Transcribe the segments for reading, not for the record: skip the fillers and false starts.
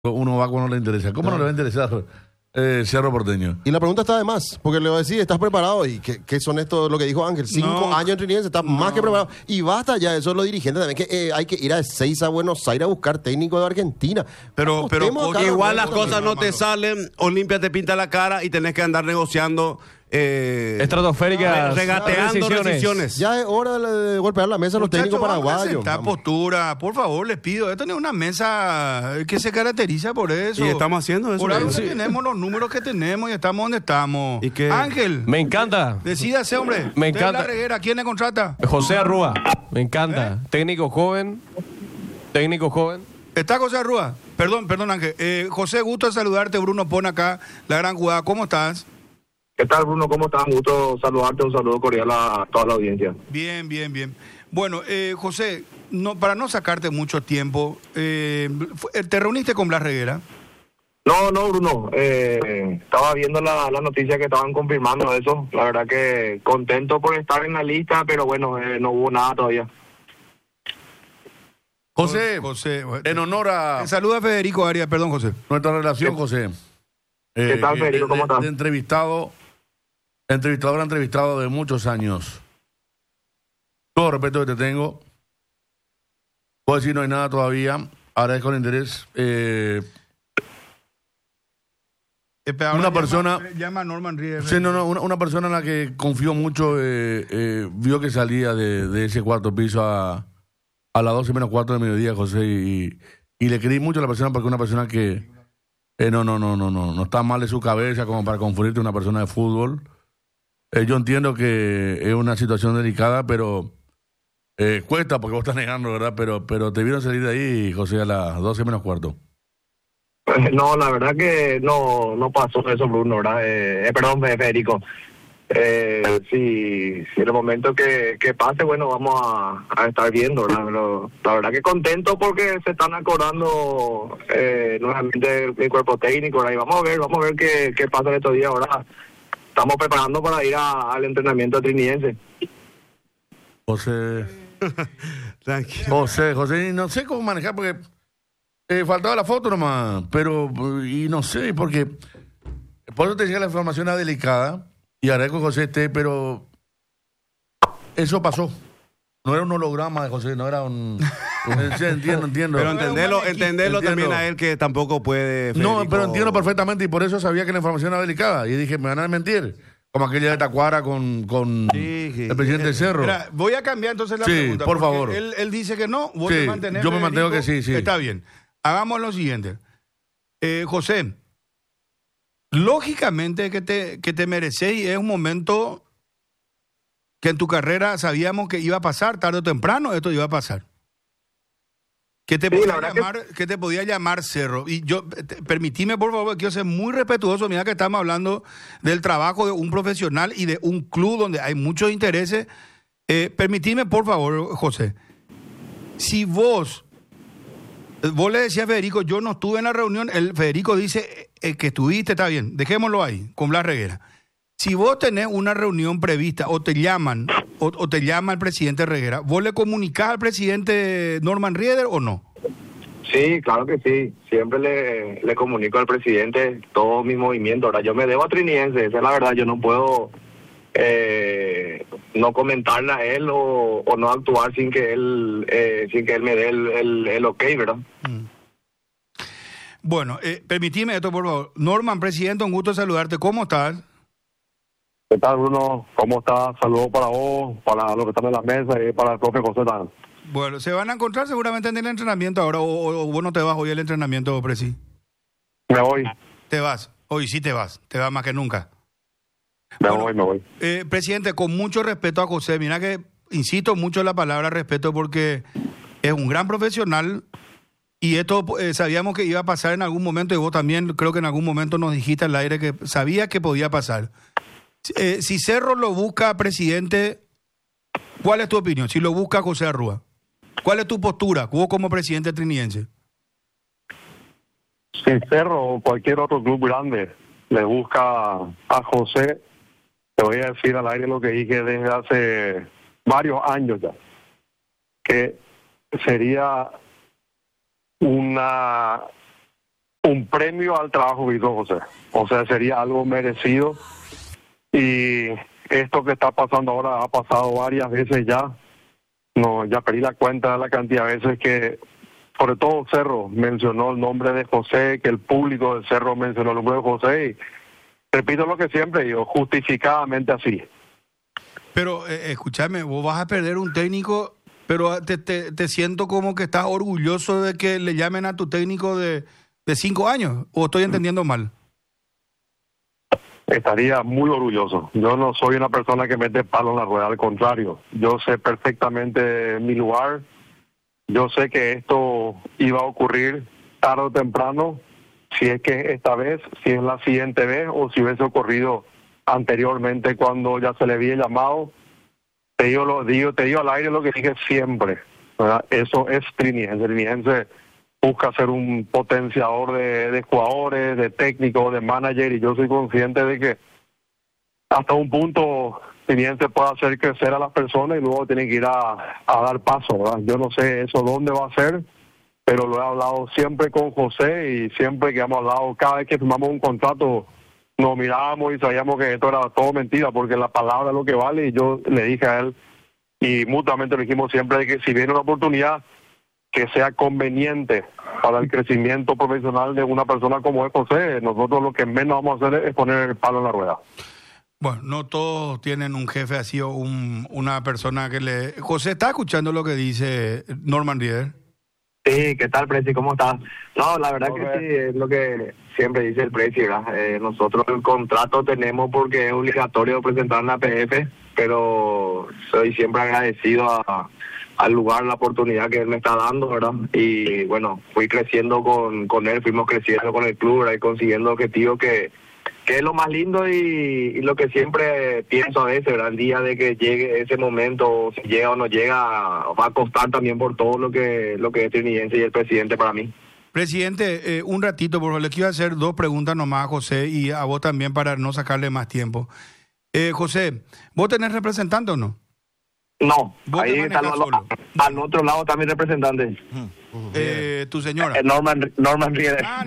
uno va cuando le interesa. ¿Cómo no le va a interesar Cerro Porteño? Y la pregunta está de más, porque le voy a decir, ¿estás preparado? ¿Y qué son estos, lo que dijo Ángel? 5 años en Trinidad, está más que preparado. Y basta ya, eso es los dirigentes también, que hay que ir a Ezeiza, a Buenos Aires a buscar técnico de Argentina. Pero igual las cosas no te salen, Olimpia te pinta la cara y tenés que andar negociando. Estratosféricas, regateando decisiones. Ya es hora de golpear la mesa a los técnicos paraguayos. Esta postura, por favor, les pido. Esto no es una mesa que se caracteriza por eso. Y estamos haciendo eso. Por algo tenemos los números que tenemos y estamos donde estamos. ¿Y qué? Ángel. Me encanta. Decídase, hombre. Me Usted es encanta. la reguera, ¿quién le contrata? José Arrúa. Me encanta. Técnico joven. Técnico joven. ¿Está José Arrúa? Perdón, Ángel. José, gusto de saludarte. Bruno pone acá la gran jugada. ¿Cómo estás? ¿Qué tal, Bruno? ¿Cómo estás? Un gusto saludarte, un saludo cordial a toda la audiencia. Bien. Bueno, José, para no sacarte mucho tiempo, ¿te reuniste con Blas Reguera? No, Bruno. Estaba viendo la noticia que estaban confirmando eso. La verdad que contento por estar en la lista, pero bueno, no hubo nada todavía. José, en honor a Saluda a Federico Arias, perdón, José. nuestra relación, José. ¿Qué tal, Federico? ¿Cómo estás? De entrevistado de muchos años. Todo respeto que te tengo. Puedo decir no hay nada todavía. Agradezco el interés. Una persona... Llama a Norman Rieder. Sí, una persona en la que confío mucho, vio que salía de ese cuarto piso a las 12 menos cuarto del mediodía, José, y le creí mucho a la persona porque es una persona que no está mal de su cabeza como para confundirte a una persona de fútbol. Yo entiendo que es una situación delicada, pero cuesta porque vos estás negando, ¿verdad? Pero te vieron salir de ahí, José, a las 12 menos cuarto. No, la verdad que no pasó eso, Bruno, ¿verdad? Perdón, Federico. Si en el momento que pase, bueno, vamos a estar viendo, ¿verdad? Pero la verdad que contento porque se están acordando nuevamente el cuerpo técnico, ¿verdad? Y vamos a ver qué pasa en estos días, ahora. Estamos preparando para ir al entrenamiento trinidense. José, no sé cómo manejar porque faltaba la foto nomás, pero y no sé, porque por eso te decía la información era delicada y agradezco que José esté, pero eso pasó. No era un holograma de José, no era un... entiendo. Pero entenderlo también a él que tampoco puede... No, Federico... pero entiendo perfectamente y por eso sabía que la información era delicada. Y dije, me van a mentir. Como aquella de Tacuara con el presidente del Cerro. Mira, voy a cambiar entonces la Sí, pregunta. por porque favor. Él dice que no, vos Sí, te mantenés, yo me mantengo Federico. que sí. Está bien. Hagamos lo siguiente. José, lógicamente que te merecés y es un momento que en tu carrera sabíamos que iba a pasar, tarde o temprano esto iba a pasar. Que te podía llamar Cerro. Y yo, permitime por favor, quiero ser muy respetuoso, mira que estamos hablando del trabajo de un profesional y de un club donde hay muchos intereses. Permitime por favor, José, si vos le decías a Federico, yo no estuve en la reunión, Federico dice que estuviste, está bien, dejémoslo ahí, con Blas Reguera. Si vos tenés una reunión prevista o te llaman, o te llama el presidente Reguera, ¿vos le comunicás al presidente Norman Rieder o no? Sí, claro que sí. Siempre le comunico al presidente todo mi movimiento. Ahora, yo me debo a Trinidense, esa es la verdad. Yo no puedo no comentarle a él o no actuar sin que él me dé el ok, ¿verdad? Bueno, permitime esto, por favor. Norman, presidente, un gusto saludarte. ¿Cómo estás? ¿Qué tal, Bruno? ¿Cómo estás? Saludos para vos, para los que están en la mesa y para el profe José también. Bueno, se van a encontrar seguramente en el entrenamiento ahora, o vos no te vas hoy al entrenamiento, Presi. Me voy. Te vas, hoy sí te vas más que nunca. Me voy. Presidente, con mucho respeto a José, mira que insisto mucho en la palabra respeto porque es un gran profesional y esto sabíamos que iba a pasar en algún momento y vos también creo que en algún momento nos dijiste al aire que sabías que podía pasar. Si Cerro lo busca, presidente, ¿cuál es tu opinión? Si lo busca José Arrúa, ¿cuál es tu postura vos como presidente trinidense? Si Cerro o cualquier otro club grande le busca a José, te voy a decir al aire lo que dije desde hace varios años ya, que sería una un premio al trabajo que hizo José. O sea, sería algo merecido. Y esto que está pasando ahora ha pasado varias veces ya. No, ya perdí la cuenta de la cantidad de veces que, sobre todo Cerro, mencionó el nombre de José, que el público del Cerro mencionó el nombre de José. Y repito lo que siempre digo, justificadamente así. Pero escúchame, vos vas a perder un técnico, pero te siento como que estás orgulloso de que le llamen a tu técnico de 5 años, ¿o estoy entendiendo mal? Estaría muy orgulloso. Yo no soy una persona que mete palo en la rueda, al contrario. Yo sé perfectamente mi lugar. Yo sé que esto iba a ocurrir tarde o temprano, si es que esta vez, si es la siguiente vez o si hubiese ocurrido anteriormente cuando ya se le había llamado. Te digo al aire lo que dije siempre, ¿verdad? Eso es Triniense. Triniense busca ser un potenciador de jugadores, de técnicos, de manager, y yo soy consciente de que hasta un punto Triniense puede hacer crecer a las personas y luego tiene que ir a dar paso, ¿verdad? Yo no sé eso dónde va a ser, pero lo he hablado siempre con José y siempre que hemos hablado, cada vez que firmamos un contrato, nos mirábamos y sabíamos que esto era todo mentira, porque la palabra es lo que vale, y yo le dije a él, y mutuamente le dijimos siempre, de que si viene una oportunidad que sea conveniente para el crecimiento profesional de una persona como es José, nosotros lo que menos vamos a hacer es poner el palo en la rueda. Bueno, no todos tienen un jefe así o una persona que le... José, ¿está escuchando lo que dice Norman Rieder? Sí, ¿qué tal, Preci? ¿Cómo estás? No, la verdad que sí, es lo que siempre dice el Preci, ¿verdad? Nosotros el contrato tenemos porque es obligatorio presentar en la PF, pero soy siempre agradecido al lugar, la oportunidad que él me está dando, ¿verdad? Y bueno, fui creciendo con él, fuimos creciendo con el club, ¿verdad? Y consiguiendo objetivos que es lo más lindo y lo que siempre pienso a veces, ¿verdad? El día de que llegue ese momento, si llega o no llega, va a costar también por todo lo que es Triniense y el presidente para mí. Presidente, un ratito, por favor, le quiero hacer 2 preguntas nomás a José y a vos también para no sacarle más tiempo. José, ¿vos tenés representante o no? No, ¿Vos ahí está al otro lado también representante. Tu señora. Norman Rieder. Ah,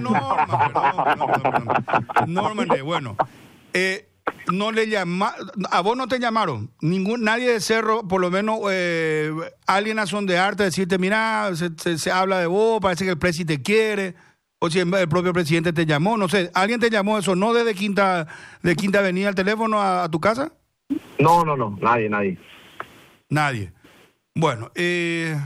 Norman Rieder, bueno. No le a vos no te llamaron, nadie de Cerro, por lo menos alguien a sondearte, decirte, mira, se habla de vos, parece que el presidente te quiere, o si el propio presidente te llamó, no sé, ¿alguien te llamó eso, no desde Quinta Avenida al teléfono a tu casa? No, nadie. Bueno, ¿te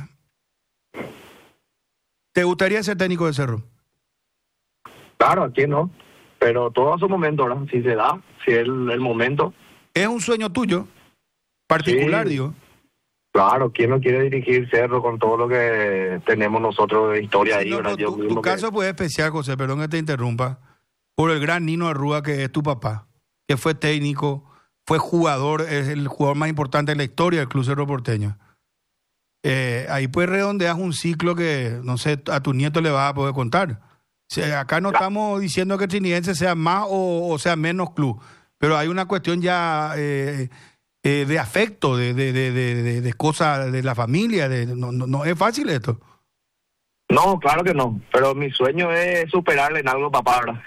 gustaría ser técnico de Cerro? Claro, ¿a quién no? Pero todo a su momento, ¿verdad? Si se da, si es el momento. ¿Es un sueño tuyo? Particular, sí. Digo. Claro, ¿quién no quiere dirigir Cerro con todo lo que tenemos nosotros de historia Sí, ahí, no, ¿verdad? Tu caso pues especial, José, perdón que te interrumpa, por el gran Nino Arrúa que es tu papá, que fue técnico, fue jugador, es el jugador más importante de la historia del Club Cerro Porteño. Ahí pues redondeas un ciclo que, no sé, a tu nieto le vas a poder contar. O sea, acá no estamos diciendo que Triniense sea más o sea menos club, pero hay una cuestión ya de afecto, de cosas de la familia, no es fácil esto. No, claro que no, pero mi sueño es superarle en algo, papá, ¿verdad?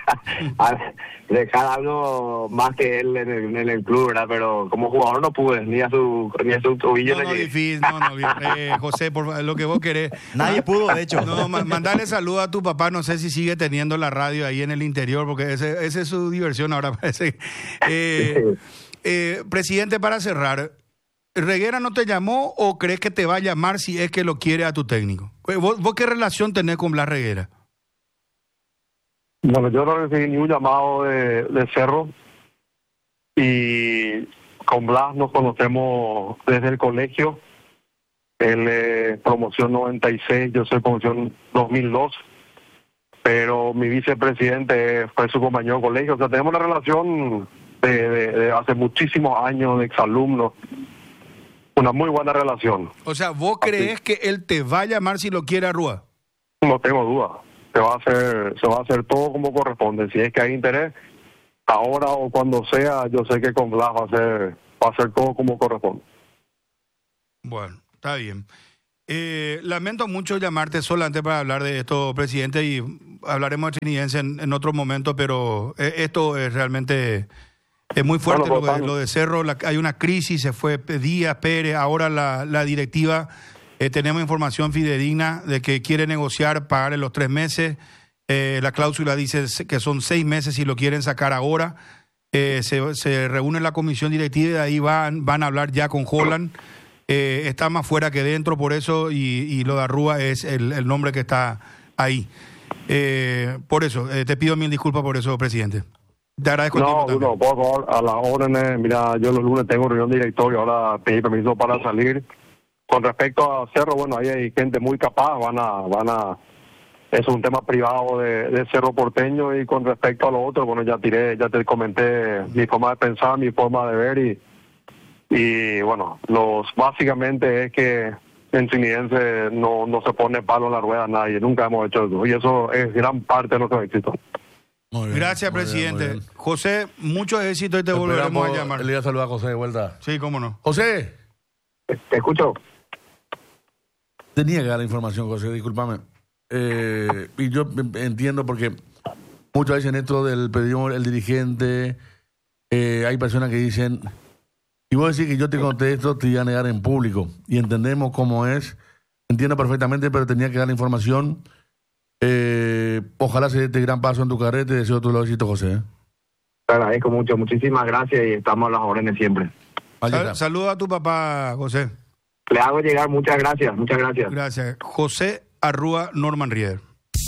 Dejar algo más que él en el club, ¿verdad? Pero como jugador no pude, ni a su tobillo. No, difícil, José, por favor, lo que vos querés. Nadie pudo, de hecho. No, mandarle saludo a tu papá, no sé si sigue teniendo la radio ahí en el interior, porque esa es su diversión ahora, parece. Presidente, para cerrar, ¿Reguera no te llamó o crees que te va a llamar si es que lo quiere a tu técnico? ¿Vos qué relación tenés con Blas Reguera? Bueno, yo no recibí ningún llamado de Cerro, y con Blas nos conocemos desde el colegio. Él es promoción 96, yo soy promoción 2002, pero mi vicepresidente fue su compañero de colegio. O sea, tenemos una relación de hace muchísimos años, de exalumnos, una muy buena relación. O sea, ¿vos crees que él te va a llamar si lo quiere a Rúa? No tengo duda. Se va a hacer todo como corresponde. Si es que hay interés, ahora o cuando sea, yo sé que con Blas va a ser todo como corresponde. Bueno, está bien. Lamento mucho llamarte solamente para hablar de esto, presidente, y hablaremos de Trinidense en otro momento, pero esto es realmente muy fuerte. Bueno, lo de Cerro. Hay una crisis, se fue Díaz, Pérez, ahora la directiva. Tenemos información fidedigna de que quiere negociar, pagar en los 3 meses. La cláusula dice que son 6 meses si lo quieren sacar ahora. Se reúne la comisión directiva y de ahí van a hablar ya con Holland. Está más fuera que dentro, por eso, y lo de Arrúa es el nombre que está ahí. Por eso, te pido mil disculpas por eso, presidente. Te agradezco el tiempo también. No, por favor, a las órdenes. Mira, yo los lunes tengo reunión de directorio, ahora pedí permiso para salir. Con respecto a Cerro, bueno, ahí hay gente muy capaz, es un tema privado de Cerro Porteño, y con respecto a lo otro, bueno, ya te comenté mi forma de pensar, mi forma de ver, y bueno, básicamente es que en Trinidense no se pone palo en la rueda a nadie, nunca hemos hecho eso, y eso es gran parte de nuestro éxito. Muy bien, Gracias, muy bien, presidente. muy bien. José, mucho éxito y te volveremos a llamar. Le voy a saludar a José de vuelta. Sí, cómo no. José, Te escucho. tenía que dar la información, José, discúlpame. Y yo entiendo porque muchas veces en esto del pedido el dirigente, hay personas que dicen, y vos decís que yo te conté esto, te iba a negar en público, y entendemos cómo es, entiendo perfectamente, pero tenía que dar la información. Ojalá se dé este gran paso en tu carrera, te deseo todo lo éxito, José. Te agradezco mucho, muchísimas gracias y estamos a las órdenes siempre. Ahí está. Saluda a tu papá, José. Le hago llegar, muchas gracias, muchas gracias. Gracias. José Arrúa Norman Rieder.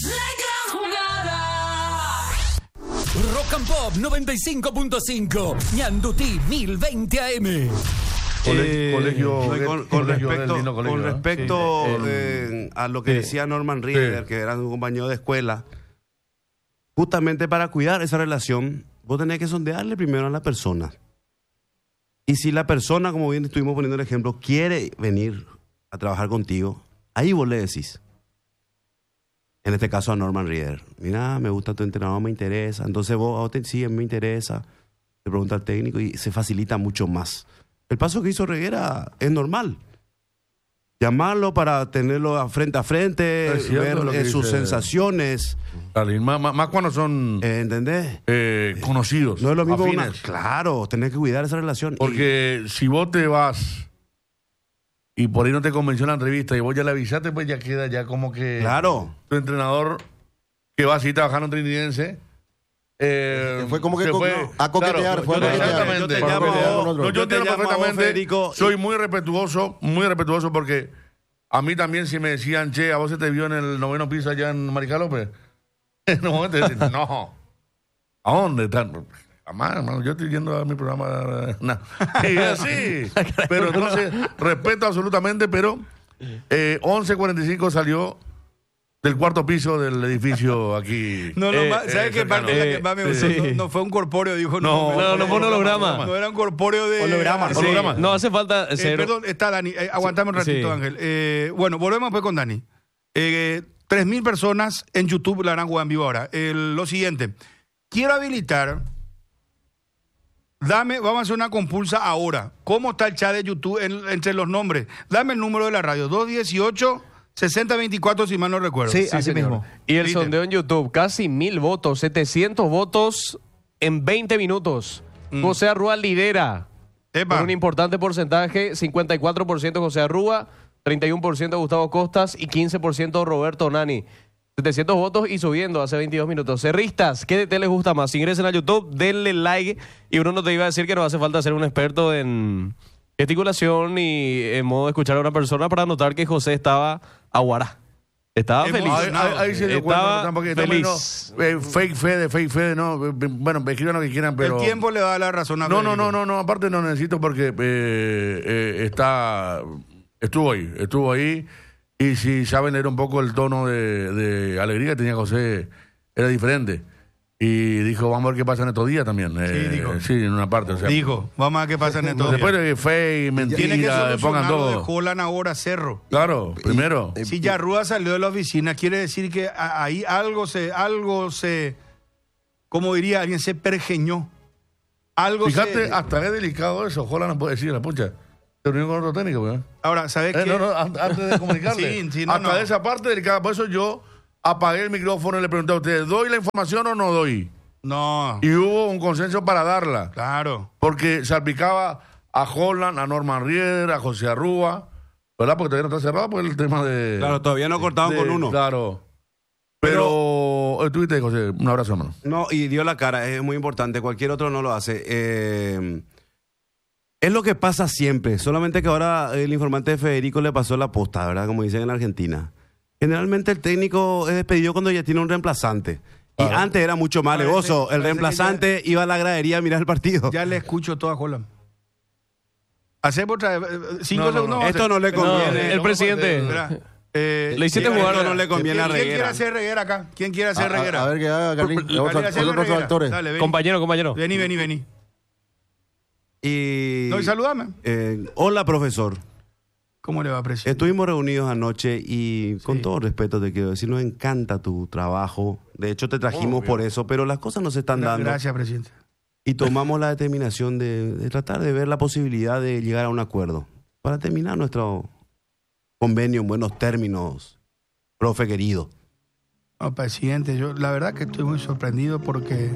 Rock and Pop 95.5, Ñandutí 1020 AM. Con colegio, respecto Sí. a lo que decía Norman Rieder, que era un compañero de escuela, justamente para cuidar esa relación, vos tenés que sondearle primero a la persona. Y si la persona, como bien estuvimos poniendo el ejemplo, quiere venir a trabajar contigo, ahí vos le decís. En este caso a Norman Rieder, mira, me gusta tu entrenador, me interesa. Entonces vos, sí, me interesa. Le pregunta al técnico y se facilita mucho más. El paso que hizo Reguera es normal. Llamarlo para tenerlo frente a frente, ver sus sensaciones. Dale, más cuando son ¿entendés? Conocidos. No es lo mismo. Afines. Claro, tenés que cuidar esa relación. Porque si vos te vas y por ahí no te convenció la entrevista y vos ya le avisaste, pues ya queda ya como que Claro. tu entrenador que va a seguir trabajando en Trinidense. Fue como que se fue a coquetear, fue a coquetear. Exactamente. Yo te llamo, Yo entiendo perfectamente. Federico, soy muy respetuoso porque a mí también si me decían, che, a vos se te vio en el 9º piso allá en Maricá López. En un momento decir, no. ¿A dónde están? Jamás, hermano, yo estoy yendo a mi programa. No. Y así. Pero entonces, respeto absolutamente, pero 11:45 salió del 4º piso del edificio aquí. ¿Sabes qué parte es la que más me gustó? sí. No fue un corpóreo, dijo. No fue un holograma. No era un corpóreo de... Holograma. Sí, no hace falta ser... perdón, está Dani. Aguantame un ratito, Sí. Ángel. Bueno, volvemos pues con Dani. 3.000 personas en YouTube la harán jugar en vivo ahora. Lo siguiente. Quiero habilitar... vamos a hacer una compulsa ahora. ¿Cómo está el chat de YouTube entre los nombres? Dame el número de la radio. 218-6024, si mal no recuerdo. Sí, así señor. mismo. Y el ¿Viste? sondeo en YouTube, casi 1.000 votos, 700 votos en 20 minutos. José Arrúa lidera Epa. con un importante porcentaje, 54% José Arrúa, 31% Gustavo Costas y 15% Roberto Nani. 700 votos y subiendo hace 22 minutos. Cerristas, ¿qué DT les gusta más? Ingresen a YouTube, denle like. Y uno no te iba a decir que no hace falta ser un experto en gesticulación y en modo de escuchar a una persona para notar que José estaba aguará. Estaba feliz. Ahí se dio Estaba cuenta, porque feliz. fake Fede, no. Bueno, escriban lo que quieran, pero. El tiempo le da la razón a No, Federico. aparte no necesito porque estuvo ahí, y si saben leer un poco el tono de alegría que tenía José, era diferente. Y dijo, vamos a ver qué pasa en estos días también. dijo. Sí, en una parte. O sea, Dijo, vamos a ver qué pasa en estos días. después de fake, Tiene que mentira, pongan solucionar lo de todo. Holland ahora, Cerro. Claro, primero. Si ya Rúa salió de la oficina, quiere decir que ahí algo se, como diría alguien, se pergeñó. Fíjate, hasta es delicado eso. Ojalá no puede decir la pucha. Se reunió con otro técnico, ¿verdad? Ahora, ¿sabes qué? No, antes de comunicarle. Sí, no, hasta no. de esa parte delicada. Por eso yo apagué el micrófono y le pregunté a ustedes, ¿doy la información o no doy? No, Y hubo un consenso para darla. claro. Porque salpicaba a Holland, a Norman Rieder, a José Arrúa, ¿verdad? Porque todavía no está cerrado por el tema de... Claro, todavía no cortaron con uno. Claro. Pero estuviste, José. Un abrazo, hermano. No, y dio la cara, es muy importante. Cualquier otro no lo hace. Es lo que pasa siempre. Solamente que ahora el informante de Federico le pasó la posta, ¿verdad? Como dicen en Argentina. Generalmente el técnico es despedido cuando ya tiene un reemplazante. Y antes era mucho más alevoso. El parece reemplazante iba a la gradería a mirar el partido. Ya le escucho todo a Holland. Hacemos otra vez. 5 segundos. Esto no le conviene. el presidente. Espera. Le hiciste jugar. Esto no le conviene a ¿Quién quiere Reguera. hacer Reguera acá? ¿Quién quiere hacer Reguera? A ver qué haga, Carlín. Dale, hacele Otros Reguera. actores. Dale, vení. Compañero. Vení. Y, No, y saludame. hola, profesor. ¿Cómo le va, presidente? Estuvimos reunidos anoche y con todo respeto te quiero decir, nos encanta tu trabajo. De hecho, te trajimos por eso, pero las cosas no se están dando. Gracias, presidente. Y tomamos la determinación de tratar de ver la posibilidad de llegar a un acuerdo para terminar nuestro convenio en buenos términos, profe querido. No, presidente, yo la verdad que estoy muy sorprendido porque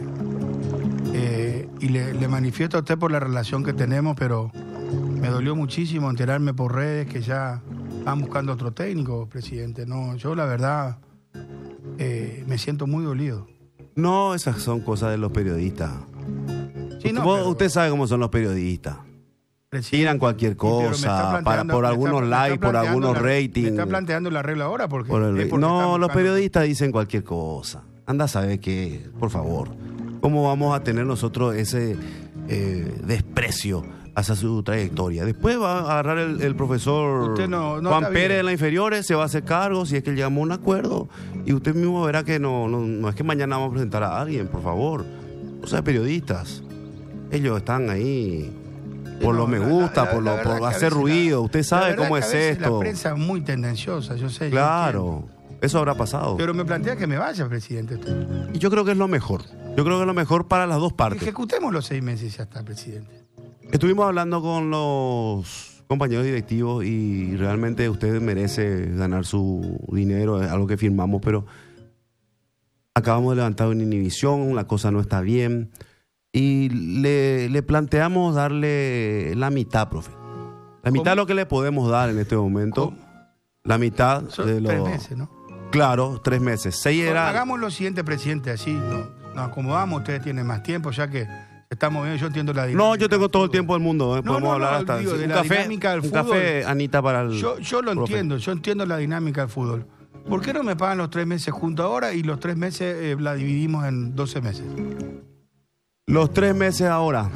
y le manifiesto a usted por la relación que tenemos, pero me dolió muchísimo enterarme por redes que ya están buscando otro técnico, presidente. No, yo la verdad me siento muy dolido. No, esas son cosas de los periodistas. Sí, no, Vos- pero- usted sabe cómo son los periodistas. presidente, Tiran cualquier pero me está cosa planteando- por me algunos está likes, por planteando algunos Me ratings. está planteando la regla ahora porque... Por el- es porque no, están los buscando- periodistas dicen cualquier cosa. Anda a saber qué, por favor. ¿Cómo vamos a tener nosotros ese desprecio hacia su trayectoria? Después va a agarrar el profesor Usted no Juan está Pérez bien. de las inferiores, se va a hacer cargo si es que llegamos a un acuerdo. Y usted mismo verá que no es que mañana vamos a presentar a alguien, por favor. O sea, periodistas. Ellos están ahí por No, los me la- gusta, la- por, la lo, verdad por que a hacer veces ruido. la- Usted la sabe verdad cómo que es a veces esto. La prensa es muy tendenciosa, yo sé. yo Claro, entiendo. eso habrá pasado. Pero me plantea que me vaya, presidente. Usted. Y yo creo que es lo mejor. Yo creo que es lo mejor para las dos partes. Ejecutemos los 6 meses y ya está, presidente. Estuvimos hablando con los compañeros directivos y realmente usted merece ganar su dinero, es algo que firmamos, pero acabamos de levantar una inhibición, la cosa no está bien y le planteamos darle la mitad, profe. La mitad de lo que le podemos dar en este momento. ¿Cómo? La mitad Son de 3 lo... meses, ¿no? Claro, 3 meses. 6 era... Hagamos lo siguiente, presidente, así nos acomodamos, ustedes tienen más tiempo, ya que estamos bien, yo entiendo la dinámica. No, yo tengo del todo el fútbol. tiempo del mundo. No, Podemos no, hablar no, hasta digo, de un la café. dinámica del Un fútbol. café, Anita, para el. Yo lo profe. entiendo, yo entiendo la dinámica del fútbol. ¿Por qué no me pagan los 3 meses juntos ahora y los 3 meses la dividimos en 12 meses? Los 3 meses ahora.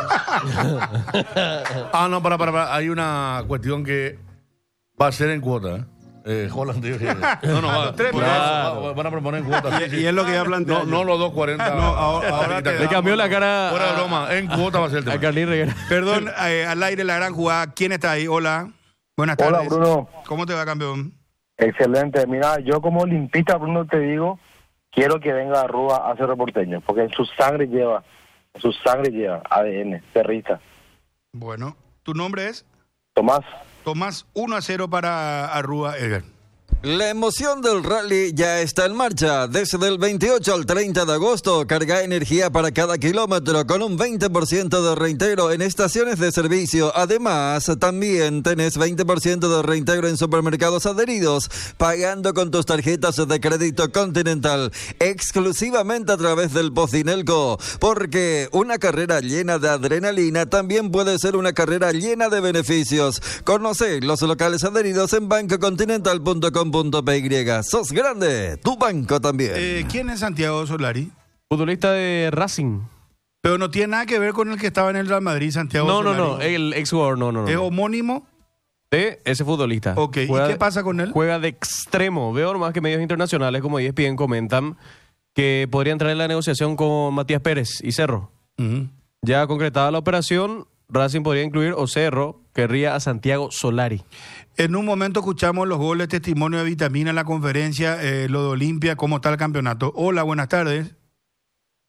No, para. Hay una cuestión que va a ser en cuota, Holland, digo, no, va, Tres van meses. van a proponer en cuota. sí, sí. Y es lo que ya planteé. No los 2.40. No, ahora te- Le cambió la cara Fuera de broma, en cuota va a ser el a tema. Carlín Reguera. Perdón, al aire la gran jugada. ¿Quién está ahí? Hola. Buenas tardes. Hola, Bruno. ¿Cómo te va, campeón? Excelente. Mira, yo como limpista, Bruno, te digo, quiero que venga Arrúa a ser reporteño, porque en su sangre lleva ADN, perrita. Bueno, ¿tu nombre es? Tomás. Tomás, 1-0 para Arrúa Edgar. La emoción del rally ya está en marcha. Desde el 28 al 30 de agosto, carga energía para cada kilómetro con un 20% de reintegro en estaciones de servicio. Además, también tenés 20% de reintegro en supermercados adheridos, pagando con tus tarjetas de crédito Continental, exclusivamente a través del Postdinelco. Porque una carrera llena de adrenalina también puede ser una carrera llena de beneficios. Conoce los locales adheridos en bancocontinental.com.py. Sos grande, tu banco también. ¿Quién es Santiago Solari? Futbolista de Racing. Pero no tiene nada que ver con el que estaba en el Real Madrid, Santiago No, Solari. el ex jugador, no. ¿Es homónimo? De ese futbolista. Ok, ¿y qué pasa con él? Juega de extremo. Veo nomás que medios internacionales como ESPN comentan que podría entrar en la negociación con Matías Pérez y Cerro. Ujú. Ya concretada la operación, Racing podría incluir o Cerro querría a Santiago Solari. En un momento escuchamos los goles, testimonio de Vitamina en la conferencia, lo de Olimpia, cómo está el campeonato. Hola, buenas tardes.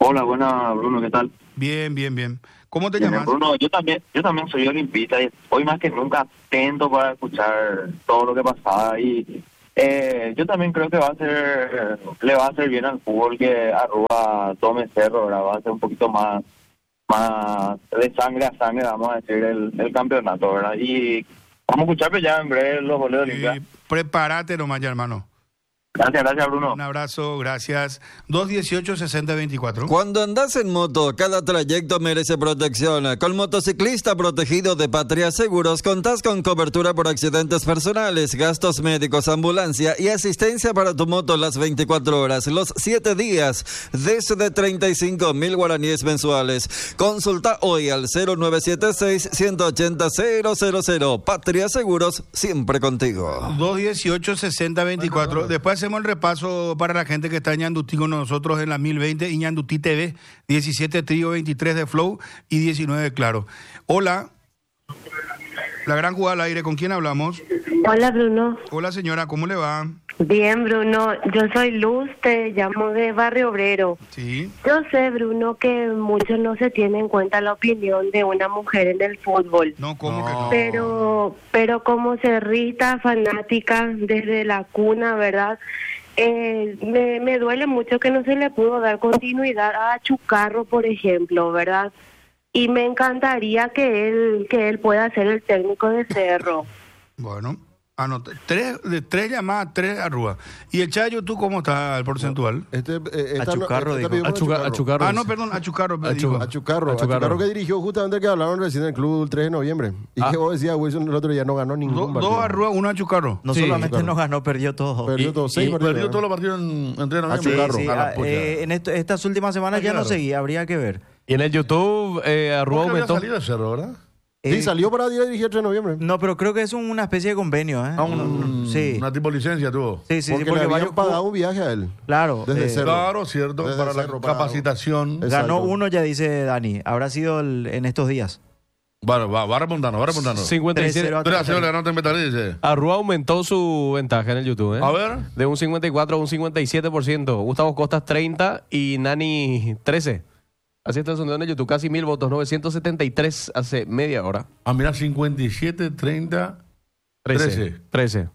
Hola, buena, Bruno, ¿qué tal? Bien, bien, bien. ¿Cómo te Bien, llamas? Bruno, yo también soy olimpista y hoy más que nunca atento para escuchar todo lo que pasaba y yo también creo que le va a hacer bien al fútbol que Aruba tome Cerro, ¿verdad? Va a ser un poquito más de sangre a sangre, vamos a decir, el campeonato, ¿verdad? Y vamos a escuchar pues, ya en breve los goles de Olimpia. Prepárate nomás ya, hermano. Gracias, Bruno. Un abrazo, gracias. 218-6024. Cuando andas en moto, cada trayecto merece protección. Con Motociclista Protegido de Patria Seguros, contás con cobertura por accidentes personales, gastos médicos, ambulancia y asistencia para tu moto las 24 horas, los 7 días, desde 35.000 guaraníes mensuales. Consulta hoy al 0976-180-000. Patria Seguros, siempre contigo. 218-6024. Después hacemos el repaso para la gente que está en Ñandutí con nosotros en la 1020 y Ñandutí TV, 17 Trío, 23 de Flow y 19 de Claro. Hola, la gran jugada al aire, ¿con quién hablamos? Hola, Bruno. Hola, señora, ¿cómo le va? Bien, Bruno. Yo soy Luz, te llamo de Barrio Obrero. Sí. Yo sé, Bruno, que mucho no se tiene en cuenta la opinión de una mujer en el fútbol. No, ¿cómo que no? Pero como cerrita, fanática desde la cuna, ¿verdad? Me duele mucho que no se le pudo dar continuidad a Chucarro, por ejemplo, ¿verdad? Y me encantaría que él pueda ser el técnico de Cerro. Bueno, anoté. Tres llamadas, 3 Arrúa. ¿Y el Chayo, tú cómo está el porcentual? Achucarro, dijo. Achucarro. Ah, no, perdón, Achucarro. Achucarro que dirigió justamente que hablaron recién del club el 3 de noviembre. Y que vos decías, Wilson, el otro día no ganó ningún partido. 2 Arrúa, 1 Achucarro. No Sí, solamente Achucarro. no ganó, perdió todo. Perdió todos 6 partidos. Perdió todos los partidos en 3 de noviembre. Achucarro. Sí, A la pucha. en estas últimas semanas ya no seguí, habría que ver. Y en el YouTube, Arrua Nunca había aumentó. salido de Cerro, ¿verdad? Sí, salió para dirigir el 3 de noviembre. No, pero creo que es una especie de convenio, ¿eh? Sí. Una tipo licencia tuvo. Sí, sí, Porque, sí, porque le habían varios- pagado un viaje a él. Claro. Desde Cerro. Claro, cierto, Desde para la Cerro, para- capacitación. Exacto. Ganó uno, ya dice Dani. Habrá sido en estos días. Bueno, va remontando. 57. 3-0 le ganó a Metalí, dice. Arrua aumentó su ventaja en el YouTube, ¿eh? A ver. De un 54 a un 57%. Gustavo Costas 30 y Nani 13. Así está el sondeo en el YouTube. Casi 1.000 votos. 973 hace media hora. Ah, mira, 57, 30, 13. 13.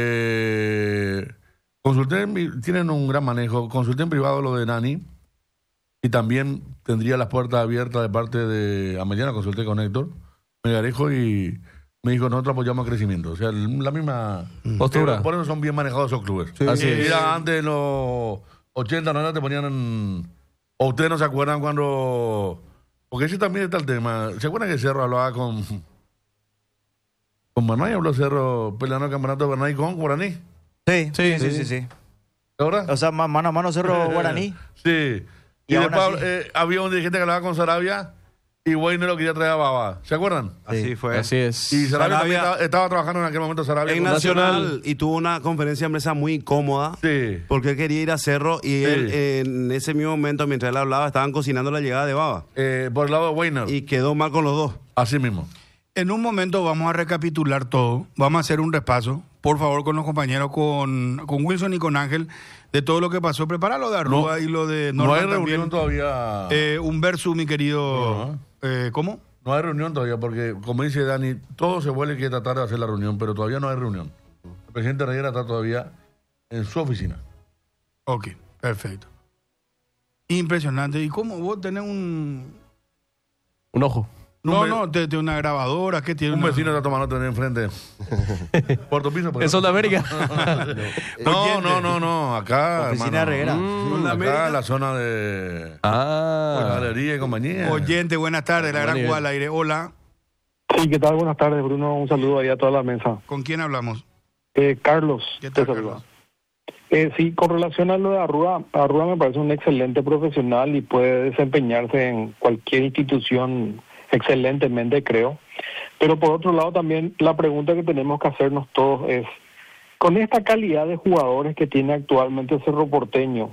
Consulté, tienen un gran manejo. Consulté en privado lo de Nani. Y también tendría las puertas abiertas de parte de... A mañana consulté con Héctor Megarejo y me dijo, nosotros apoyamos el crecimiento. O sea, la misma postura. Por eso son bien manejados esos clubes. Sí. Así es. Mira, antes en los 80, 90 te ponían en... ¿O ustedes no se acuerdan cuando...? Porque ese también está el tema. ¿Se acuerdan que Cerro hablaba con Bernay? Habló Cerro peleando el campeonato de Bernay con Guaraní. Sí. ¿Ahora? O sea, mano a mano Cerro Guaraní. Sí. Y Y aún después así- había un dirigente que hablaba con Sarabia y Wayne lo quería traer a Baba. ¿Se acuerdan? Así fue. Así es. Y Sarabia, Sarabia- también estaba trabajando en aquel momento Sarabia. En con- Nacional y tuvo una conferencia de prensa muy incómoda Sí. porque él quería ir a Cerro y él en ese mismo momento mientras él hablaba estaban cocinando la llegada de Baba Por el lado de Wayne. y quedó mal con los dos. Así mismo. En un momento vamos a recapitular todo. Vamos a hacer un repaso, por favor, con los compañeros, con Wilson y con Ángel, de todo lo que pasó. Prepara lo de Arrua y lo de No Norman hay reunión también. todavía. Un verso, mi querido... ¿Cómo? No hay reunión todavía porque, como dice Dani, todo se vuelve que tratar de hacer la reunión, pero todavía no hay reunión. El presidente Reyera está todavía en su oficina. Ok, perfecto. Impresionante. ¿Y cómo vos tenés un... Un ojo. No, te una grabadora, ¿qué tiene? Un vecino está tomando tener enfrente. Puerto Piso. ¿En Sol de América? No. Acá. Oficina hermano. Herrera. Acá en la zona de galería y compañía. Oyente, buenas tardes, la gran jugada al aire. Hola. Sí, ¿qué tal? Buenas tardes, Bruno. Un saludo ahí a toda la mesa. ¿Con quién hablamos? Carlos. ¿Qué tal, te saluda. Carlos? Sí, con relación a lo de Arrua me parece un excelente profesional y puede desempeñarse en cualquier institución excelentemente, creo. Pero por otro lado también la pregunta que tenemos que hacernos todos es, con esta calidad de jugadores que tiene actualmente Cerro Porteño,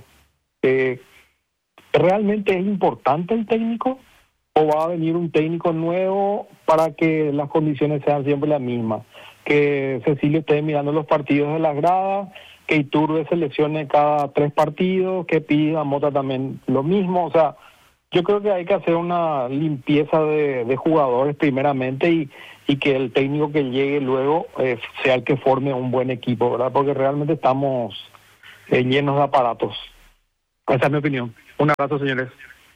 ¿realmente es importante el técnico? ¿O va a venir un técnico nuevo para que las condiciones sean siempre las mismas? Que Cecilio esté mirando los partidos de las gradas que Iturbe se lesione cada 3 partidos, que Pidi Mota también lo mismo. O sea, yo creo que hay que hacer una limpieza de jugadores primeramente y que el técnico que llegue luego sea el que forme un buen equipo, ¿verdad? Porque realmente estamos llenos de aparatos. Esa es mi opinión. Un abrazo, señores.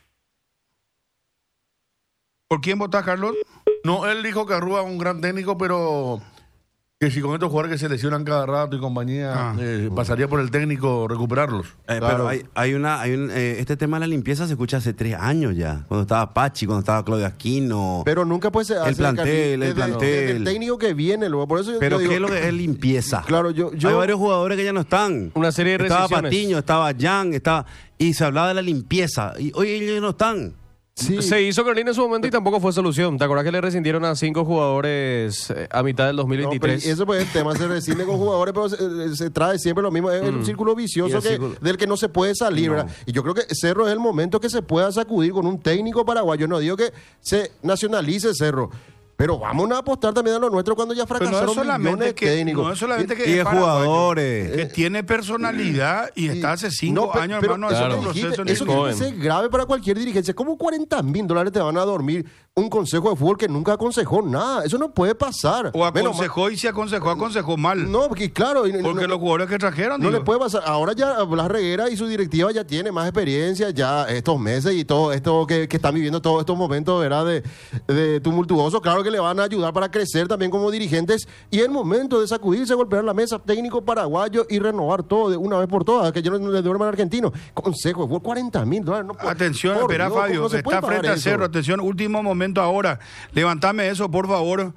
¿Por quién votás, Carlos? No, él dijo que Arrua es un gran técnico, pero que si con estos jugadores que se lesionan cada rato y compañía, pasaría por el técnico recuperarlos. Pero este tema de la limpieza se escucha hace 3 años ya, cuando estaba Pachi, cuando estaba Claudio Aquino. Pero nunca puede ser el plantel. Desde el técnico que viene, luego, por eso yo pero digo, ¿qué es lo que es limpieza? Claro, yo hay varios jugadores que ya no están. Una serie de estaba rescisiones. Patiño, estaba Jan, y se hablaba de la limpieza. Y hoy ellos no están. Sí. Se hizo Carolina en su momento y tampoco fue solución. ¿Te acuerdas que le rescindieron a 5 jugadores a mitad del 2023? No, eso pues el tema, se rescinde con jugadores, pero se trae siempre lo mismo. Es un círculo vicioso del que no se puede salir, ¿verdad? Y yo creo que Cerro es el momento que se pueda sacudir con un técnico paraguayo. No digo que se nacionalice Cerro, pero vamos a apostar también a lo nuestro cuando ya fracasaron millones de técnicos. No es solamente que y de jugadores. Que tiene personalidad y está hace 5 años, pero, hermano, haciendo un proceso. Eso tiene que ser grave para cualquier dirigencia. ¿Cómo $40,000 te van a dormir un consejo de fútbol que nunca aconsejó nada? Eso no puede pasar. O aconsejó y si aconsejó mal. No, porque claro. Porque los jugadores que trajeron. No le puede pasar. Ahora ya Blas Reguera y su directiva ya tiene más experiencia, ya estos meses y todo esto que están viviendo todos estos momentos, ¿verdad? De tumultuoso. Claro que le van a ayudar para crecer también como dirigentes. Y es el momento de sacudirse, golpear la mesa, técnico paraguayo y renovar todo de una vez por todas. Que yo no le duerma al argentino. Consejo de fútbol, $40,000. No puede, atención, espera, Fabio. No está frente a Cerro. Atención, último momento ahora. Levantame eso, por favor.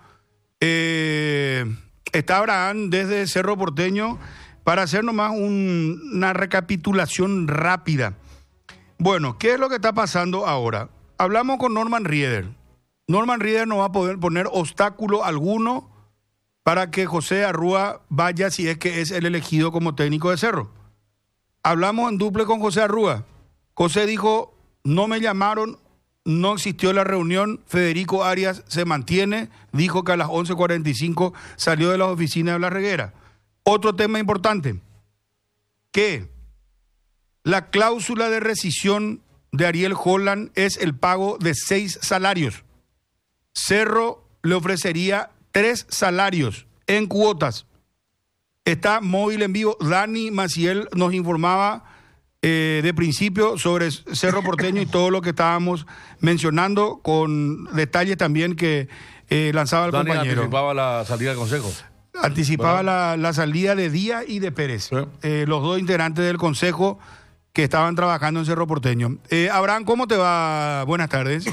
Está Abraham desde Cerro Porteño para hacer nomás una recapitulación rápida. Bueno, ¿qué es lo que está pasando ahora? Hablamos con Norman Rieder. Norman Rieder no va a poder poner obstáculo alguno para que José Arrua vaya si es que es el elegido como técnico de Cerro. Hablamos en duple con José Arrua. José dijo, no me llamaron, no existió la reunión, Federico Arias se mantiene, dijo que a las 11:45 salió de las oficinas de Blas Reguera. Otro tema importante, que la cláusula de rescisión de Ariel Holland es el pago de 6 salarios. Cerro le ofrecería 3 salarios en cuotas. Está móvil en vivo. Dani Maciel nos informaba de principio sobre Cerro Porteño y todo lo que estábamos mencionando, con detalles también que lanzaba el Dani compañero. Anticipaba la salida del consejo. Anticipaba la salida de Díaz y de Pérez, los 2 integrantes del consejo que estaban trabajando en Cerro Porteño. Abraham, ¿cómo te va? Buenas tardes.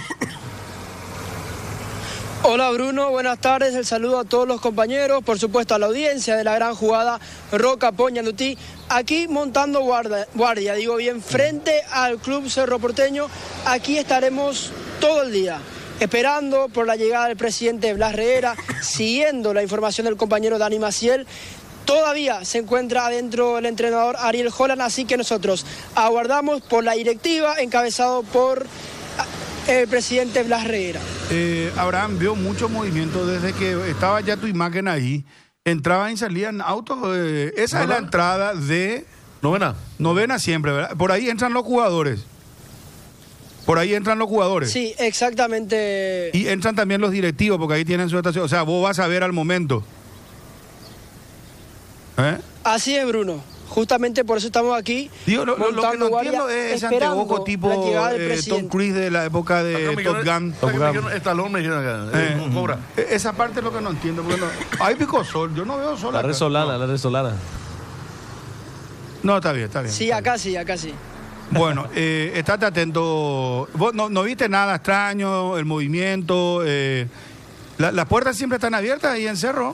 Hola Bruno, buenas tardes, el saludo a todos los compañeros, por supuesto a la audiencia de la gran jugada Roca Ñandutí, aquí montando guardia, digo bien, frente al Club Cerro Porteño. Aquí estaremos todo el día, esperando por la llegada del presidente Blas Reguera, siguiendo la información del compañero Dani Maciel. Todavía se encuentra adentro el entrenador Ariel Holland, así que nosotros aguardamos por la directiva encabezado por el presidente Blas Reguera. Abraham, vio mucho movimiento desde que estaba ya tu imagen ahí. Entraban y salían autos. Esa es la entrada de... Novena siempre, ¿verdad? Por ahí entran los jugadores. Sí, exactamente. Y entran también los directivos, porque ahí tienen su estación. O sea, vos vas a ver al momento. Así es, Bruno. Justamente por eso estamos aquí. Digo, lo que no entiendo es ese anteojo tipo Tom Cruise de la época de Top Gun. Stallone me dijeron acá. Cobra. Esa parte es lo que no entiendo. Porque hay pico sol. Yo no veo sol. La resolana. No, está bien. Sí, acá sí. Bueno, estate atento. Vos no viste nada extraño, el movimiento. Las puertas siempre están abiertas ahí en Cerro.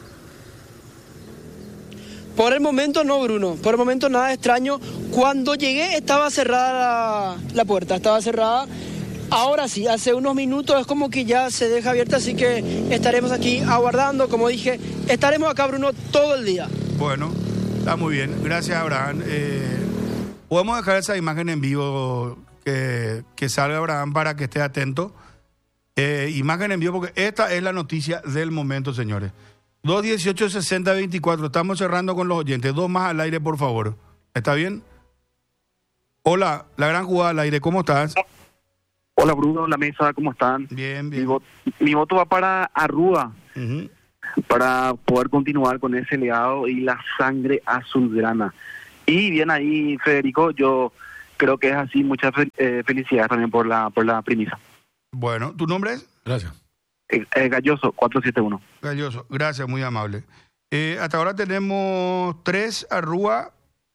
Por el momento no, Bruno. Por el momento nada extraño. Cuando llegué estaba cerrada la puerta, estaba cerrada. Ahora sí, hace unos minutos es como que ya se deja abierta, así que estaremos aquí aguardando. Como dije, estaremos acá, Bruno, todo el día. Bueno, está muy bien. Gracias, Abraham. Podemos dejar esa imagen en vivo que salga Abraham para que esté atento. Imagen en vivo, porque esta es la noticia del momento, señores. 218-60-24. Estamos cerrando con los oyentes. 2 más al aire, por favor. ¿Está bien? Hola, la gran jugada al aire. ¿Cómo estás? Hola, Bruno, la mesa, ¿cómo están? Bien, bien. Mi voto va para Arrúa, para poder continuar con ese legado y la sangre azulgrana. Y bien ahí, Federico, yo creo que es así. Muchas felicidades también por la premisa. Bueno, ¿tu nombre es? Gracias. Galloso, 471. Galloso, gracias, muy amable. Hasta ahora tenemos 3 Arrúa,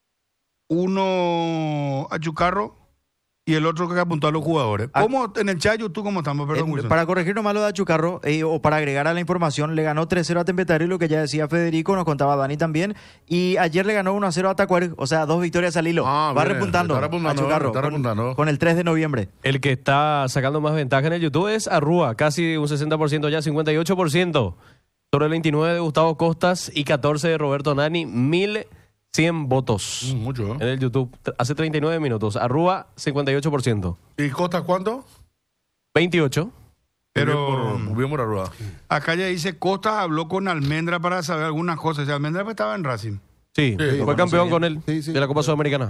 1 Achucarro y el otro que apuntó a los jugadores. ¿Cómo en el chat YouTube cómo estamos? Perdón, Wilson. Para corregir nomás lo de Achucarro, o para agregar a la información, le ganó 3-0 a Tempetario, lo que ya decía Federico, nos contaba Dani también, y ayer le ganó 1-0 a Tacuary, o sea, 2 victorias al hilo. Va bien, repuntando Achucarro con el 3 de noviembre. El que está sacando más ventaja en el YouTube es Arrúa, casi un 60% ya, 58%. Sobre el 29 de Gustavo Costas y 14 de Roberto Nani, 1.100 votos. Mucho, en el YouTube. Hace 39 minutos. Arrúa, 58%. ¿Y Costas cuánto? 28. Pero bien por Arrúa. Acá ya dice, Costas habló con Almendra para saber algunas cosas. O sea, Almendra pues estaba en Racing. Sí, fue campeón con él de la Copa Sudamericana.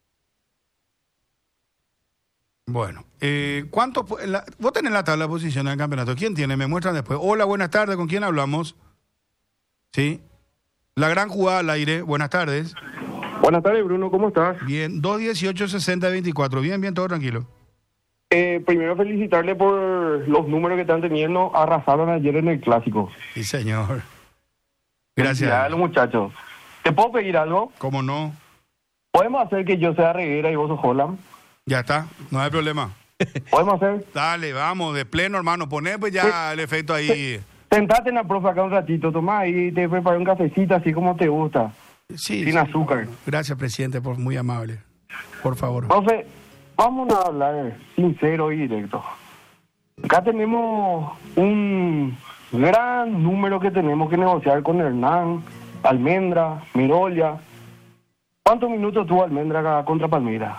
Bueno, ¿cuánto? Vos tenés la tabla de posiciones del campeonato. ¿Quién tiene? Me muestran después. Hola, buenas tardes. ¿Con quién hablamos? Sí. La gran jugada al aire. Buenas tardes. Buenas tardes, Bruno. ¿Cómo estás? Bien. 218-60-24. Bien, bien, todo tranquilo. Primero felicitarle por los números que están teniendo. Arrasaron ayer en el Clásico. Sí, señor. Gracias. A los muchachos. ¿Te puedo pedir algo? ¿Cómo no? ¿Podemos hacer que yo sea Reguera y vos sos Holland? Ya está, no hay problema. ¿Podemos hacer? Dale, vamos, de pleno, hermano. Poné pues ya el efecto ahí. Sentate en la profe acá un ratito, tomá y te preparé un cafecito así como te gusta. Sí. Sin azúcar. Gracias, presidente, muy amable. Por favor. Profe, vamos a hablar sincero y directo. Acá tenemos un gran número que tenemos que negociar con Hernán, Almendra, Mirolia. ¿Cuántos minutos tuvo Almendra acá contra Palmeiras?